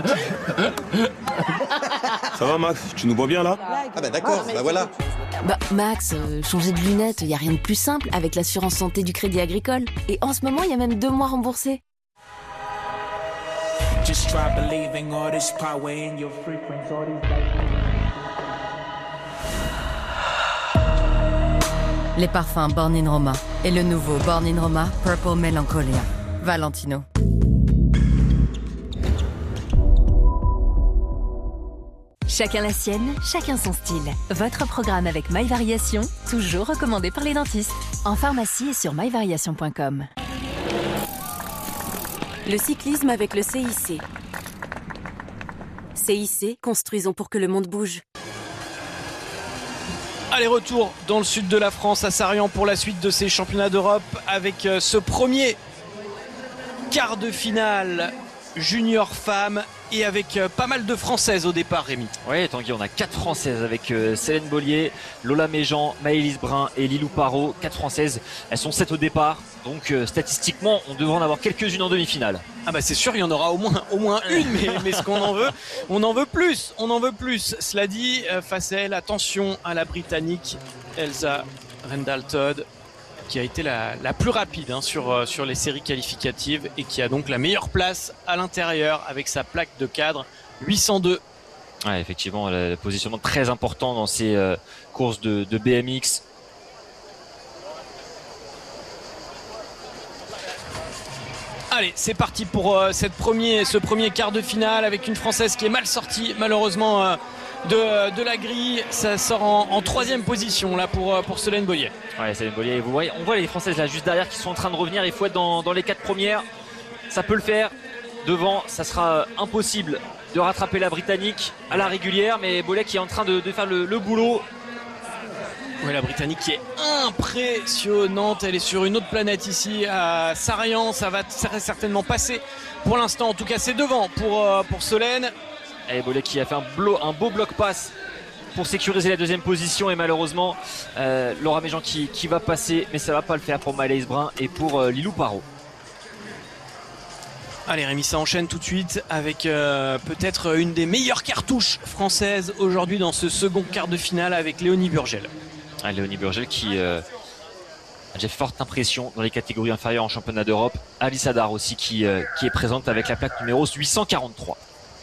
Ça va Max, tu nous vois bien là? Ah bah d'accord, bah voilà. Bah Max, changer de lunettes, y a rien de plus simple avec l'assurance santé du Crédit Agricole. Et en ce moment, il y a même 2 mois remboursés. Les parfums Born in Roma et le nouveau Born in Roma Purple Melancholia. Valentino. Chacun la sienne, chacun son style. Votre programme avec MyVariation, toujours recommandé par les dentistes. En pharmacie et sur myvariation.com. Le cyclisme avec le CIC. CIC, construisons pour que le monde bouge. Allez, retour dans le sud de la France, à Sarrian, pour la suite de ces championnats d'Europe, avec ce premier quart de finale junior femmes et avec pas mal de Françaises au départ, Rémi. Oui, Tanguy, on a 4 Françaises avec Célène Bollier, Lola Méjean, Maëlys Brun et Lilou Parot. 4 Françaises, elles sont 7 au départ, donc statistiquement on devrait en avoir quelques-unes en demi-finale. Ah bah c'est sûr, il y en aura au moins une, mais ce qu'on en veut, on en veut plus. Cela dit, face à elle, attention à la Britannique Elsa Rendal-Todd, qui a été la plus rapide sur les séries qualificatives et qui a donc la meilleure place à l'intérieur avec sa plaque de cadre 802. Ouais, effectivement, le positionnement très important dans ces courses de BMX. Allez, c'est parti pour ce premier quart de finale avec une Française qui est mal sortie malheureusement de la grille. Ça sort en 3e position là pour Célène Bollier. Ouais, Célène Bollier, vous voyez, on voit les Françaises là juste derrière qui sont en train de revenir. Il faut être dans les 4 premières. Ça peut le faire. Devant, ça sera impossible de rattraper la Britannique à la régulière, mais Bollier qui est en train de faire le boulot. Oui, la Britannique qui est impressionnante. Elle est sur une autre planète ici à Sarrian. Ça va certainement passer pour l'instant. En tout cas, c'est devant pour Solène. Et Bollier qui a fait un beau bloc passe pour sécuriser la 2e position. Et malheureusement, Laura Méjean qui va passer. Mais ça va pas le faire pour Maëlys Brun et pour Lilou Parot. Allez Rémi, ça enchaîne tout de suite avec peut-être une des meilleures cartouches françaises aujourd'hui dans ce second quart de finale avec Léonie Burgel. Léonie Burgel qui a déjà fait forte impression dans les catégories inférieures en championnat d'Europe. Alice Hadar aussi qui est présente avec la plaque numéro 843.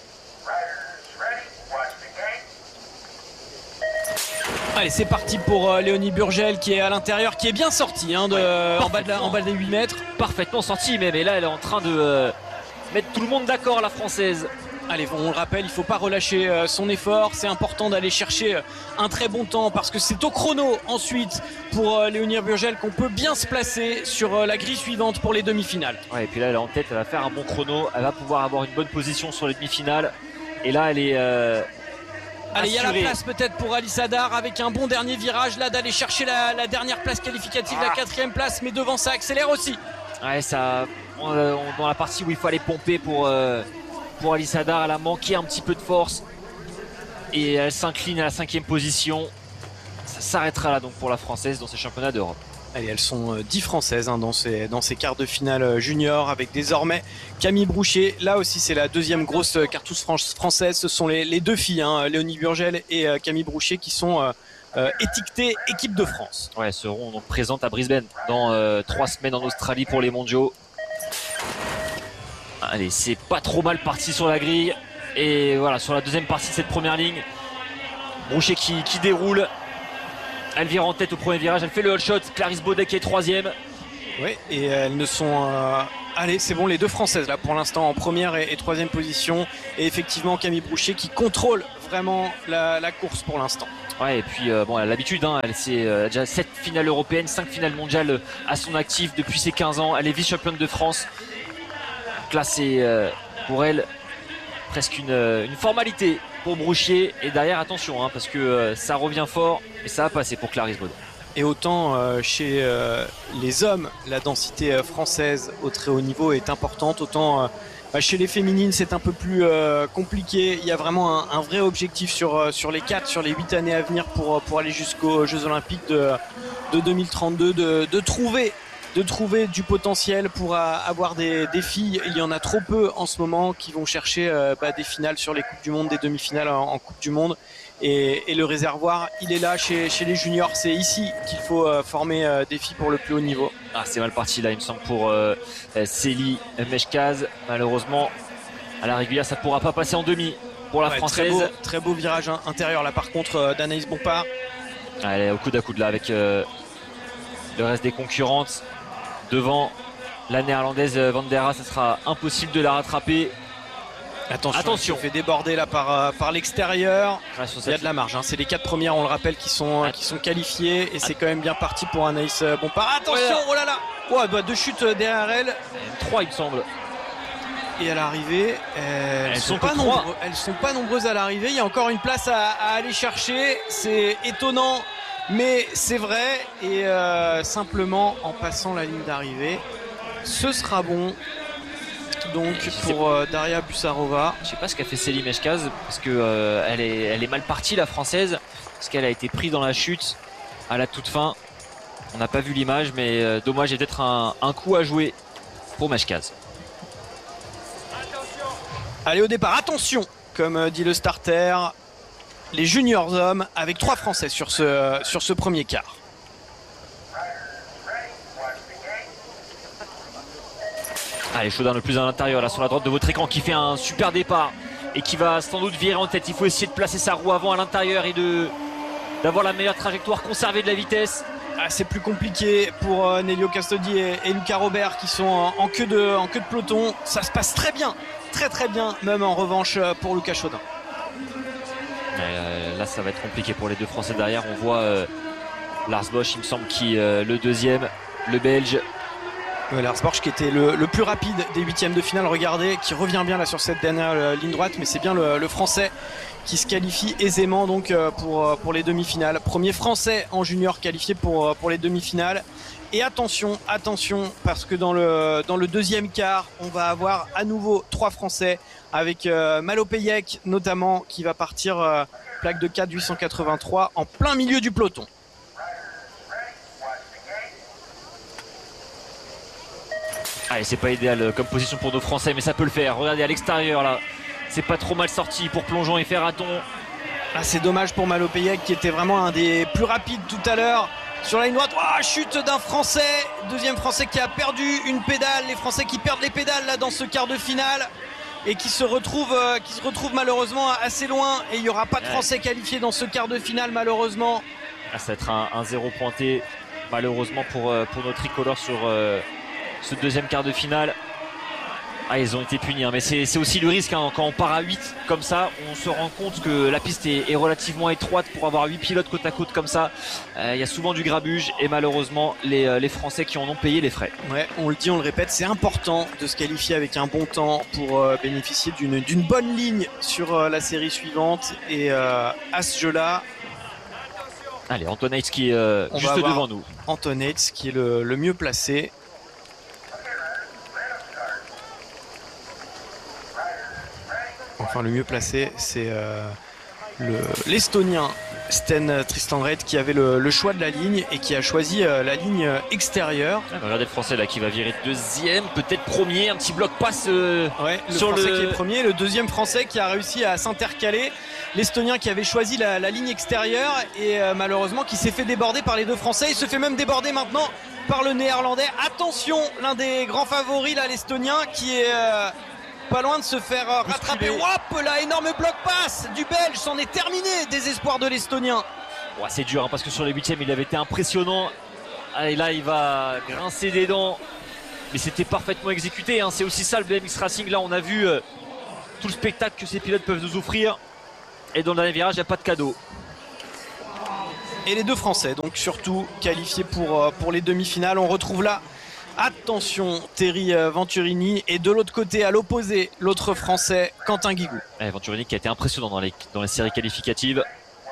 Allez, c'est parti pour Léonie Burgel qui est à l'intérieur, qui est bien sortie en bas des 8 mètres. Parfaitement sortie, mais là elle est en train de mettre tout le monde d'accord, la Française. Allez, on le rappelle, il ne faut pas relâcher son effort. C'est important d'aller chercher un très bon temps parce que c'est au chrono ensuite pour Léonie Burgel qu'on peut bien se placer sur la grille suivante pour les demi-finales. Ouais, et puis là, elle est en tête, elle va faire un bon chrono. Elle va pouvoir avoir une bonne position sur les demi-finales. Et là, elle est... Allez, il y a la place peut-être pour Alice Hadar avec un bon dernier virage là, d'aller chercher la dernière place qualificative, la 4e place, mais devant ça accélère aussi. Ouais, ça, dans la partie où il faut aller pomper pour Alice Hadar, elle a manqué un petit peu de force et elle s'incline à la 5e position. Ça s'arrêtera là donc pour la Française dans ces championnats d'Europe. Allez, elles sont 10 Françaises dans ces quarts de finale junior avec désormais Camille Broucher. Là aussi, c'est la 2e grosse cartouche française. Ce sont les 2 filles, Léonie Burgel et Camille Broucher, qui sont étiquetées équipe de France. Ouais, elles seront donc présentes à Brisbane dans 3 semaines en Australie pour les mondiaux. Allez, c'est pas trop mal parti sur la grille. Et voilà, sur la 2e partie de cette première ligne, Broucher qui déroule. Elle vire en tête au premier virage, elle fait le hot shot. Clarisse Baudet qui est 3e. Oui, et elles ne sont... Allez, c'est bon, les 2 Françaises là pour l'instant en 1re et 3e position. Et effectivement, Camille Broucher qui contrôle vraiment la course pour l'instant. Ouais, et puis bon, elle a l'habitude, hein, elle c'est déjà 7 finales européennes, 5 finales mondiales à son actif depuis ses 15 ans. Elle est vice-championne de France. Donc là, c'est pour elle presque une formalité pour Brouchier. Et derrière, attention, hein, parce que ça revient fort et ça va passer pour Clarisse Baudin. Et autant chez les hommes, la densité française au très haut niveau est importante, autant chez les féminines c'est un peu plus compliqué. Il y a vraiment un vrai objectif sur les 8 années à venir pour aller jusqu'aux Jeux Olympiques de 2032, de trouver du potentiel pour avoir des filles. Il y en a trop peu en ce moment qui vont chercher des finales sur les Coupes du Monde, des demi-finales en Coupe du Monde. Et le réservoir, il est là chez les juniors. C'est ici qu'il faut former des filles pour le plus haut niveau. Ah, c'est mal parti là, il me semble, pour Célie Meshkaz. Malheureusement, à la régulière, ça ne pourra pas passer en demi pour la Française. Très beau virage intérieur là par contre d'Anaïs Bompard. Elle est au coude à coude là avec le reste des concurrentes. Devant la néerlandaise Van der Haas, ça sera impossible de la rattraper. Attention. Elle se fait déborder là par l'extérieur. Il y a de la marge, hein. C'est les 4 premières, on le rappelle, qui sont qualifiées. Et c'est quand même bien parti pour Anaïs Bompard. Attention, oh là là, ouais, 2 chutes derrière elle. 3 il me semble. Et à l'arrivée, elles sont pas nombreuses à l'arrivée. Il y a encore une place à aller chercher. C'est étonnant, mais c'est vrai. Et simplement en passant la ligne d'arrivée, ce sera bon. Donc pour Daria Bussarova. Je sais pas ce qu'a fait Célie Meshkaz parce que elle est mal partie, la Française, parce qu'elle a été prise dans la chute à la toute fin. On n'a pas vu l'image, mais dommage, il y a peut-être un coup à jouer pour Meshkaz. Allez, au départ, attention, comme dit le starter, les juniors hommes avec 3 Français sur ce premier quart. Allez, Chaudin le plus à l'intérieur là sur la droite de votre écran qui fait un super départ et qui va sans doute virer en tête. Il faut essayer de placer sa roue avant à l'intérieur et d'avoir la meilleure trajectoire, conserver de la vitesse. C'est plus compliqué pour Nélio Castodi et Lucas Robert qui sont en queue de peloton. Ça se passe très bien, très bien, même en revanche pour Lucas Chaudin. Là ça va être compliqué pour les 2 Français derrière. On voit Lars Bosch, il me semble, qui le deuxième, le Belge. Lars Bosch qui était le plus rapide des 8e de finale, regardez, qui revient bien là sur cette dernière ligne droite, mais c'est bien le Français qui se qualifie aisément donc pour les demi-finales. Premier Français en junior qualifié pour les demi-finales. Et attention, parce que dans le deuxième quart, on va avoir à nouveau 3 Français avec Malopeyek notamment qui va partir plaque de 4 883 en plein milieu du peloton. Allez, c'est pas idéal comme position pour nos Français, mais ça peut le faire. Regardez à l'extérieur là, c'est pas trop mal sorti pour Plongeon et Ferraton. C'est dommage pour Malopeyek qui était vraiment un des plus rapides tout à l'heure sur la ligne droite. Chute d'un Français, deuxième Français qui a perdu une pédale. Les Français qui perdent les pédales là dans ce quart de finale et qui se retrouvent malheureusement assez loin. Et il n'y aura pas de Français qualifiés dans ce quart de finale malheureusement. Ça va être un 0 pointé malheureusement pour nos tricolores sur ce deuxième quart de finale. Ils ont été punis, hein, mais c'est aussi le risque hein, quand on part à 8 comme ça, on se rend compte que la piste est relativement étroite pour avoir 8 pilotes côte à côte comme ça. Il y a souvent du grabuge et malheureusement les Français qui en ont payé les frais. Ouais, on le dit, on le répète, c'est important de se qualifier avec un bon temps pour bénéficier d'une bonne ligne sur la série suivante. Et à ce jeu-là, allez, Anton Heitz qui est juste devant nous. Anton Heitz qui est le mieux placé. Enfin, le mieux placé, c'est l'Estonien Sten Tristandret qui avait le choix de la ligne et qui a choisi la ligne extérieure. Regardez le Français là qui va virer deuxième, peut-être premier, un petit bloc passe le Français qui est premier, le deuxième Français qui a réussi à s'intercaler, l'Estonien qui avait choisi la ligne extérieure et malheureusement qui s'est fait déborder par les 2 Français. Il se fait même déborder maintenant par le Néerlandais. Attention, l'un des grands favoris là, l'Estonien qui est pas loin de se faire rattraper. Hop là, énorme bloc passe du Belge, c'en est terminé. Désespoir de l'Estonien. C'est dur hein, parce que sur les 8e il avait été impressionnant. Et là il va grincer des dents. Mais c'était parfaitement exécuté hein. C'est aussi ça le BMX Racing. Là on a vu tout le spectacle que ces pilotes peuvent nous offrir. Et dans le dernier virage, il n'y a pas de cadeau. Et les deux Français, donc surtout qualifiés pour les demi-finales. On retrouve là, attention, Terry Venturini. Et de l'autre côté, à l'opposé, l'autre Français, Quentin Guigou. Venturini qui a été impressionnant dans les séries qualificatives.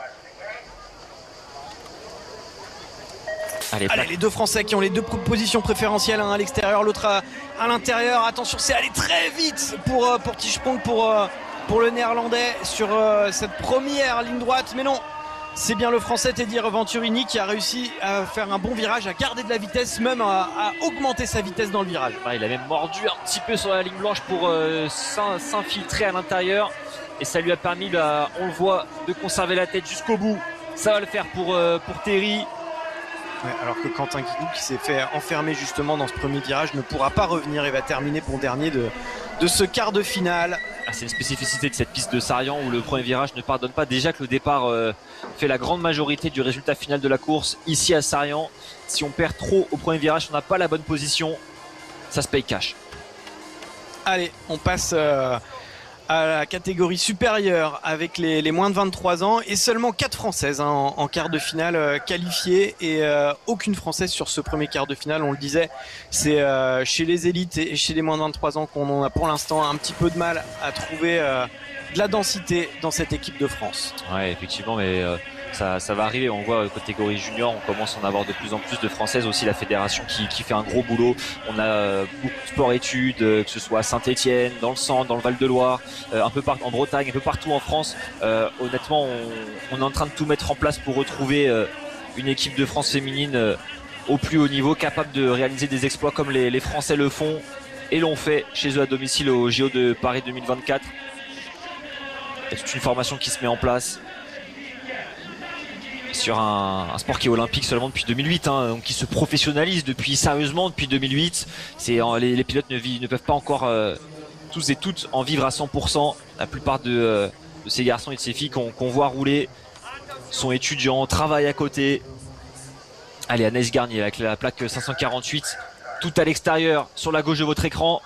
Allez, les deux Français qui ont les deux positions préférentielles, un à l'extérieur, l'autre à l'intérieur. Attention, c'est allé très vite pour Tichepong, pour le Néerlandais sur cette première ligne droite. Mais non, c'est bien le Français Teddy Venturini qui a réussi à faire un bon virage, à garder de la vitesse, même à augmenter sa vitesse dans le virage. Il a même mordu un petit peu sur la ligne blanche pour s'infiltrer à l'intérieur. Et ça lui a permis, on le voit, de conserver la tête jusqu'au bout. Ça va le faire pour Terry. Ouais, alors que Quentin Guigou, qui s'est fait enfermer justement dans ce premier virage, ne pourra pas revenir et va terminer pour dernier de ce quart de finale. C'est une spécificité de cette piste de Sarian où le premier virage ne pardonne pas. Déjà que le départ fait la grande majorité du résultat final de la course. Ici à Sarian, si on perd trop au premier virage, on n'a pas la bonne position, ça se paye cash. Allez, on passe à la catégorie supérieure avec les moins de 23 ans et seulement 4 Françaises en quart de finale qualifiées et aucune Française sur ce premier quart de finale. On le disait, c'est chez les élites et chez les moins de 23 ans qu'on a pour l'instant un petit peu de mal à trouver de la densité dans cette équipe de France. Ouais, effectivement, mais ça va arriver. On voit catégorie junior, on commence à en avoir de plus en plus de Françaises. Aussi la fédération qui fait un gros boulot. On a beaucoup de sport-études, que ce soit à Saint-Etienne, dans le centre, dans le Val-de-Loire, un peu en Bretagne, un peu partout en France. Honnêtement, on est en train de tout mettre en place pour retrouver une équipe de France féminine au plus haut niveau, capable de réaliser des exploits comme les Français le font et l'ont fait chez eux à domicile au JO de Paris 2024. C'est une formation qui se met en place sur un sport qui est olympique seulement depuis 2008, donc qui se professionnalise sérieusement depuis 2008. Les pilotes ne peuvent pas encore tous et toutes en vivre à 100%. La plupart de ces garçons et de ces filles qu'on voit rouler sont étudiants, travaillent à côté. Allez, Anaïs Garnier avec la plaque 548, tout à l'extérieur sur la gauche de votre écran.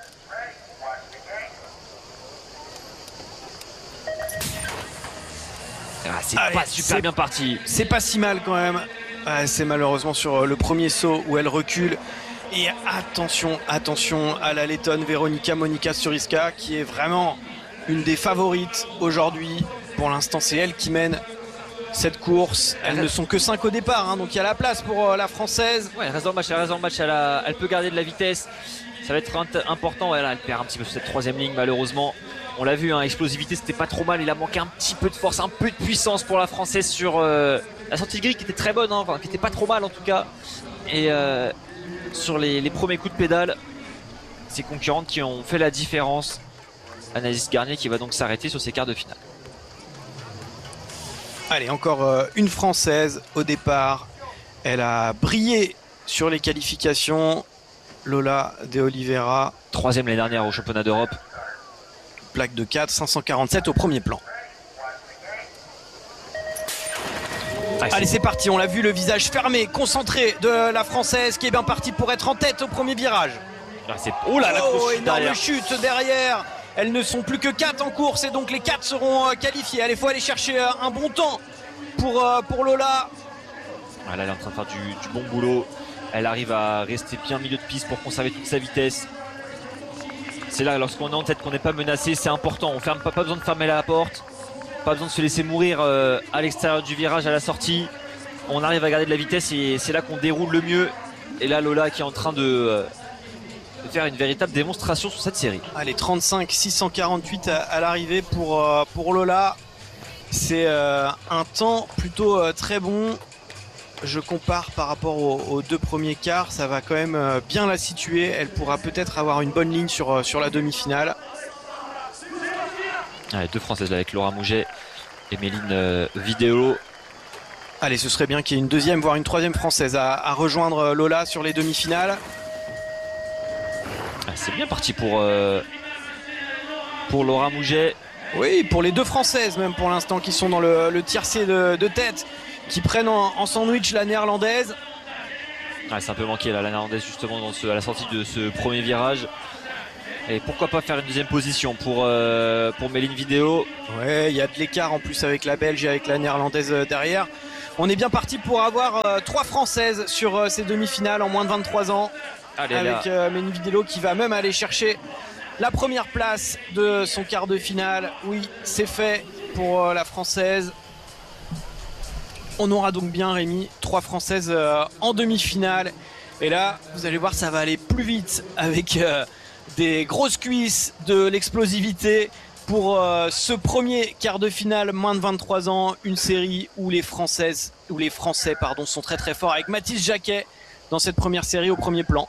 C'est pas super bien parti. C'est pas si mal quand même. C'est malheureusement sur le premier saut où elle recule. Et attention à la lettonne Veronika Monika Suriska qui est vraiment une des favorites aujourd'hui. Pour l'instant, c'est elle qui mène cette course. Elles ne sont que 5 au départ, donc il y a la place pour la Française. Ouais, elle reste dans le match, elle peut garder de la vitesse. Ça va être important. Elle perd un petit peu sur cette troisième ligne malheureusement. On l'a vu, explosivité c'était pas trop mal. Il a manqué un petit peu de force, un peu de puissance pour la Française sur la sortie de grille qui était très bonne, qui était pas trop mal en tout cas. Et sur les premiers coups de pédale, ses concurrentes qui ont fait la différence. Anaïs Garnier qui va donc s'arrêter sur ses quarts de finale. Allez, encore une Française au départ. Elle a brillé sur les qualifications. Lola De Oliveira. 3e l'année dernière au championnat d'Europe. Plaque de 4, 547 au premier plan. Allez, c'est parti, on l'a vu, le visage fermé, concentré de la Française qui est bien partie pour être en tête au premier virage. Oh là, la grosse énorme derrière. Chute derrière. Elles ne sont plus que 4 en course et donc les 4 seront qualifiées. Allez, il faut aller chercher un bon temps pour Lola. Elle est en train de faire du bon boulot. Elle arrive à rester bien milieu de piste pour conserver toute sa vitesse. C'est là, lorsqu'on est en tête, qu'on n'est pas menacé, c'est important. On ferme pas besoin de fermer la porte, pas besoin de se laisser mourir à l'extérieur du virage, à la sortie. On arrive à garder de la vitesse et c'est là qu'on déroule le mieux. Et là, Lola qui est en train de faire une véritable démonstration sur cette série. Allez, 35 648 à l'arrivée pour Lola. C'est un temps plutôt très bon. Je compare par rapport aux 2 premiers quarts, ça va quand même bien la situer. Elle pourra peut-être avoir une bonne ligne sur la demi-finale. Allez, 2 Françaises là avec Laura Mouget et Méline Vidéo. Allez, ce serait bien qu'il y ait une 2e voire une 3e Française à rejoindre Lola sur les demi-finales. C'est bien parti pour Laura Mouget. Oui, pour les 2 Françaises même pour l'instant qui sont dans le tiercé de tête, qui prennent en sandwich la néerlandaise. C'est un peu manqué là, la néerlandaise justement à la sortie de ce premier virage. Et pourquoi pas faire une deuxième position pour Méline Vidéo. Ouais, il y a de l'écart en plus avec la Belge et avec la Néerlandaise derrière. On est bien parti pour avoir 3 Françaises sur ces demi-finales en moins de 23 ans. Allez, avec Méline Vidéo qui va même aller chercher la première place de son quart de finale. Oui, c'est fait pour la Française. On aura donc bien, Rémi, 3 Françaises en demi-finale. Et là, vous allez voir, ça va aller plus vite avec des grosses cuisses, de l'explosivité pour ce premier quart de finale, moins de 23 ans. Une série où les Français sont très très forts, avec Mathis Jacquet dans cette première série au premier plan.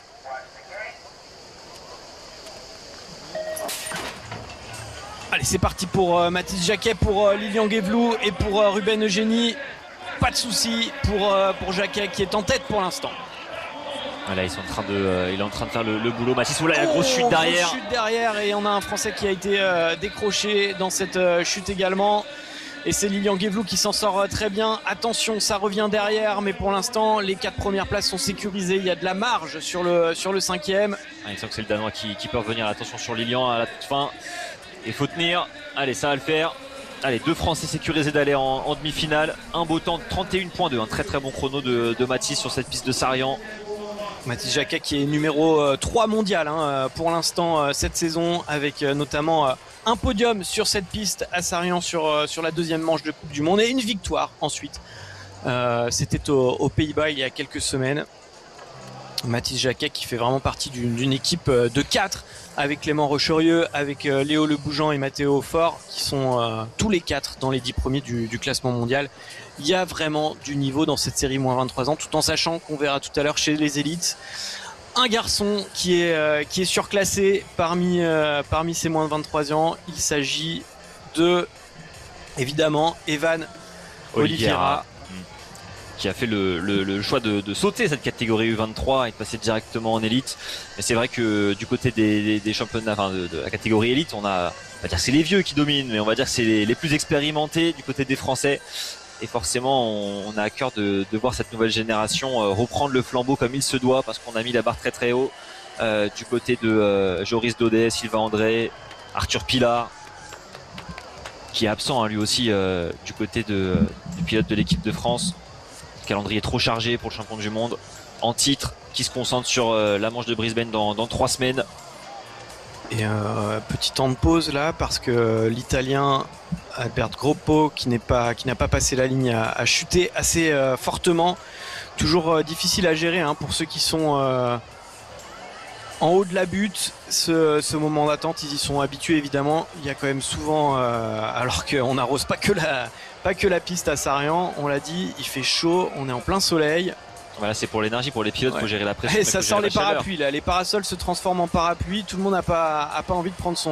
Allez, c'est parti pour Mathis Jacquet, pour Lilian Guévelou et pour Ruben Eugénie. Pas de souci pour Jacquet qui est en tête pour l'instant. Voilà, il est en train de faire le boulot. Mathis, là, la grosse chute derrière. Grosse chute derrière, et on a un Français qui a été décroché dans cette chute également. Et c'est Lilian Guévelou qui s'en sort très bien. Attention, ça revient derrière, mais pour l'instant, les 4 premières places sont sécurisées. Il y a de la marge sur le 5e. Il semble que c'est le Danois qui peut revenir. Attention sur Lilian à la toute fin. Il faut tenir. Allez, ça va le faire. Allez, 2 Français sécurisés d'aller en demi-finale. Un beau temps de 31.2. Un très très bon chrono de Mathis sur cette piste de Sarian. Mathis Jacquet qui est numéro 3 mondial pour l'instant cette saison, avec notamment un podium sur cette piste à Sarian sur la deuxième manche de Coupe du Monde, et une victoire ensuite. C'était aux Pays-Bas il y a quelques semaines. Mathis Jacquet qui fait vraiment partie d'une équipe de 4 avec Clément Rocherieux, avec Léo Le Bougeant et Mathéo Fort, qui sont tous les 4 dans les 10 premiers du classement mondial. Il y a vraiment du niveau dans cette série moins 23 ans, tout en sachant qu'on verra tout à l'heure chez les élites un garçon qui est surclassé parmi ces moins de 23 ans. Il s'agit de, évidemment, Evan Oliveira, qui a fait le choix de sauter cette catégorie U23 et de passer directement en élite. Mais c'est vrai que du côté des championnats, enfin de la catégorie élite, on va dire que c'est les vieux qui dominent, mais on va dire que c'est les plus expérimentés du côté des Français. Et forcément, on a à cœur de voir cette nouvelle génération reprendre le flambeau comme il se doit, parce qu'on a mis la barre très très haut du côté de Joris Daudet, Sylvain André, Arthur Pilat, qui est absent lui aussi du côté du pilote de l'équipe de France. Calendrier trop chargé pour le champion du monde en titre, qui se concentre sur la manche de Brisbane dans 3 semaines. Et petit temps de pause là, parce que l'Italien Albert Groppo, qui n'a pas passé la ligne, a chuté assez fortement. Toujours difficile à gérer pour ceux qui sont en haut de la butte. Ce moment d'attente, ils y sont habitués évidemment. Il y a quand même souvent, alors qu'on n'arrose pas que la piste à Sarian, on l'a dit, il fait chaud, on est en plein soleil. Voilà, c'est pour l'énergie, pour les pilotes, il faut gérer la pression. Et ça sort les parapluies là, les parasols se transforment en parapluies, tout le monde n'a pas envie de prendre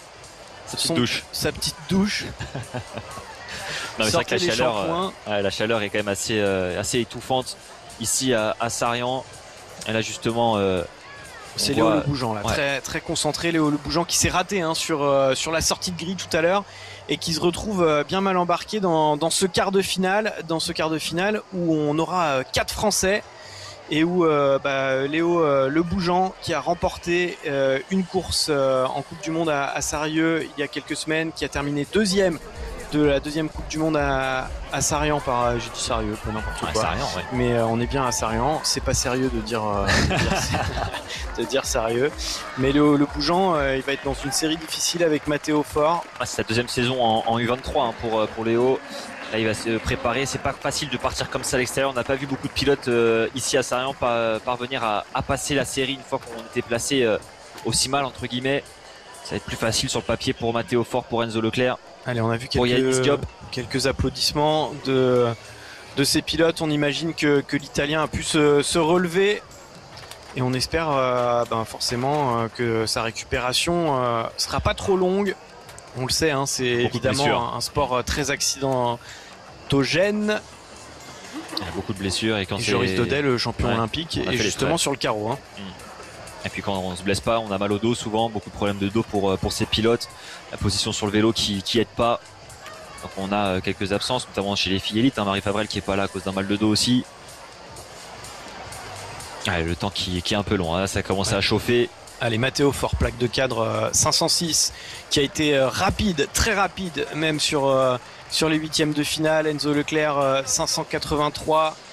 sa petite douche. Non, mais c'est vrai que la chaleur est quand même assez étouffante ici à Sarian. Et là justement, c'est Léo Le Bougeant là, très, très concentré. Léo Le Bougeant qui s'est raté sur la sortie de grille tout à l'heure, et qui se retrouve bien mal embarqué dans ce quart de finale, où on aura 4 Français, et où Léo Le Bougeant, qui a remporté une course en Coupe du Monde à Sarieux il y a quelques semaines, qui a terminé 2e de la 2e Coupe du Monde à Sarian j'ai dit Sarieux pour n'importe quoi. Sarian, ouais. Mais on est bien à Sarian, c'est pas sérieux de dire sérieux. Mais le Bougeant, il va être dans une série difficile avec Mathéo Fort. C'est sa 2e saison en U23 pour Léo. Là il va se préparer, c'est pas facile de partir comme ça à l'extérieur. On n'a pas vu beaucoup de pilotes ici à Sarian parvenir à passer la série une fois qu'on était placé aussi mal entre guillemets. Ça va être plus facile sur le papier pour Mathéo Fort, pour Enzo Leclerc. Allez, on a vu quelques applaudissements de ces pilotes. On imagine que l'Italien a pu se relever, et on espère forcément que sa récupération sera pas trop longue. On le sait, c'est évidemment un sport très accidentogène. Il y a beaucoup de blessures, et Joris Daudet, le champion olympique, est justement sur le carreau. Et puis quand on se blesse pas, on a mal au dos souvent, beaucoup de problèmes de dos pour ces pilotes. La position sur le vélo qui aide pas. Donc on a quelques absences, notamment chez les filles élites, Marie Favrel qui est pas là à cause d'un mal de dos aussi. Allez, le temps qui est un peu long, là, ça a commencé à chauffer. Allez, Matteo Fort, plaque de cadre 506, qui a été rapide, très rapide, même sur les huitièmes de finale. Enzo Leclerc 583.